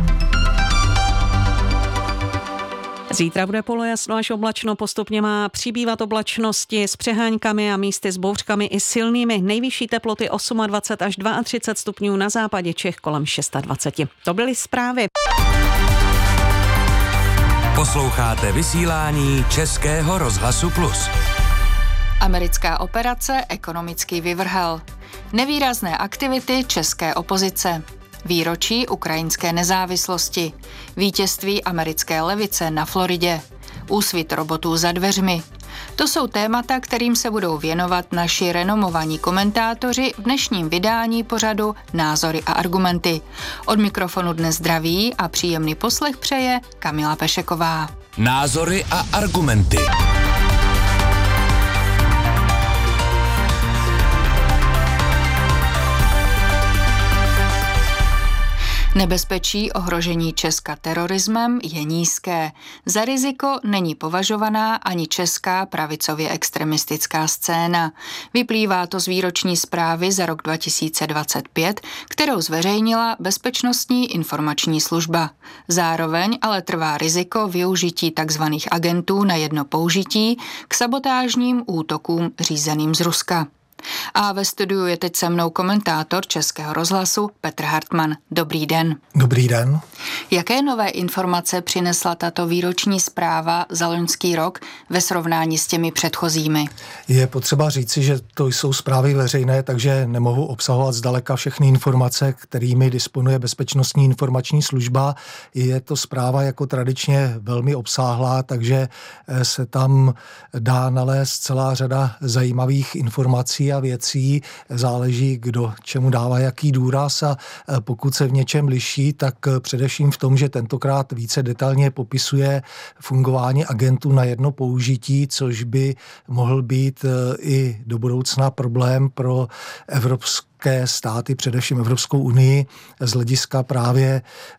Zítra bude polojasno až oblačno, postupně má přibývat oblačnosti s přeháňkami a místy s bouřkami i silnými. Nejvyšší teploty 28 až 32 stupňů, na západě Čech kolem 26. To byly zprávy. Posloucháte vysílání Českého rozhlasu Plus. Americká operace ekonomický vyvrhel. Nevýrazné aktivity české opozice. Výročí ukrajinské nezávislosti, vítězství americké levice na Floridě, úsvit robotů za dveřmi. To jsou témata, kterým se budou věnovat naši renomovaní komentátoři v dnešním vydání pořadu Názory a argumenty. Od mikrofonu dnes zdraví a příjemný poslech přeje Kamila Pešeková. Názory a argumenty. Nebezpečí ohrožení Česka terorismem je nízké. Za riziko není považovaná ani česká pravicově extremistická scéna. Vyplývá to z výroční zprávy za rok 2025, kterou zveřejnila Bezpečnostní informační služba. Zároveň ale trvá riziko využití tzv. Agentů na jedno použití k sabotážním útokům řízeným z Ruska. A ve studiu je teď se mnou komentátor Českého rozhlasu Petr Hartmann. Dobrý den. Dobrý den. Jaké nové informace přinesla tato výroční zpráva za loňský rok ve srovnání s těmi předchozími? Je potřeba říci, že to jsou zprávy veřejné, takže nemohu obsahovat zdaleka všechny informace, kterými disponuje Bezpečnostní informační služba. Je to zpráva jako tradičně velmi obsáhlá, takže se tam dá nalézt celá řada zajímavých informací a věcí. Záleží, kdo čemu dává jaký důraz, a pokud se v něčem liší, tak především v tom, že tentokrát více detailně popisuje fungování agentů na jedno použití, což by mohl být i do budoucna problém pro evropské státy, především Evropskou unii, z hlediska právě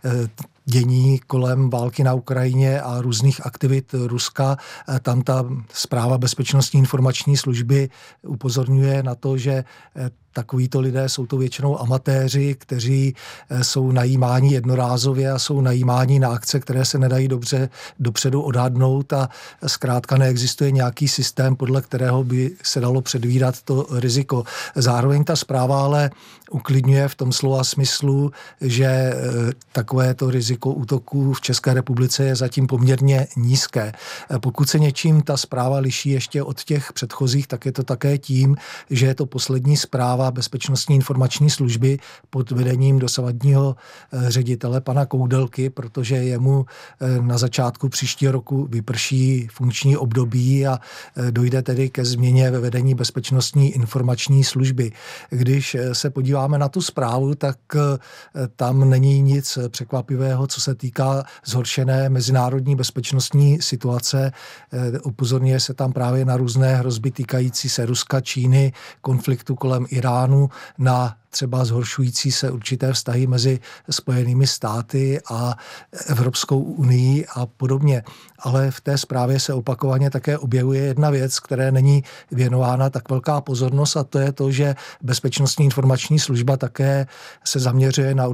dění kolem války na Ukrajině a různých aktivit Ruska. Tam ta zpráva Bezpečnostní informační služby upozorňuje na to, že takovýto lidé jsou to většinou amatéři, kteří jsou najímáni jednorázově a jsou najímáni na akce, které se nedají dobře dopředu odhadnout, a zkrátka neexistuje nějaký systém, podle kterého by se dalo předvídat to riziko. Zároveň ta zpráva ale uklidňuje v tom slova smyslu, že takovéto riziko útoků v České republice je zatím poměrně nízké. Pokud se něčím ta zpráva liší ještě od těch předchozích, tak je to také tím, že je to poslední zpráva Bezpečnostní informační služby pod vedením dosavadního ředitele pana Koudelky, protože jemu na začátku příštího roku vyprší funkční období a dojde tedy ke změně ve vedení Bezpečnostní informační služby. Když se podíváme na tu zprávu, tak tam není nic překvapivého, co se týká zhoršené mezinárodní bezpečnostní situace. Upozorňuje se tam právě na různé hrozby týkající se Ruska, Číny, konfliktu kolem Iránu, na třeba zhoršující se určité vztahy mezi Spojenými státy a Evropskou unii a podobně. Ale v té zprávě se opakovaně také objevuje jedna věc, které není věnována tak velká pozornost, a to je to, že Bezpečnostní informační služba také se zaměřuje na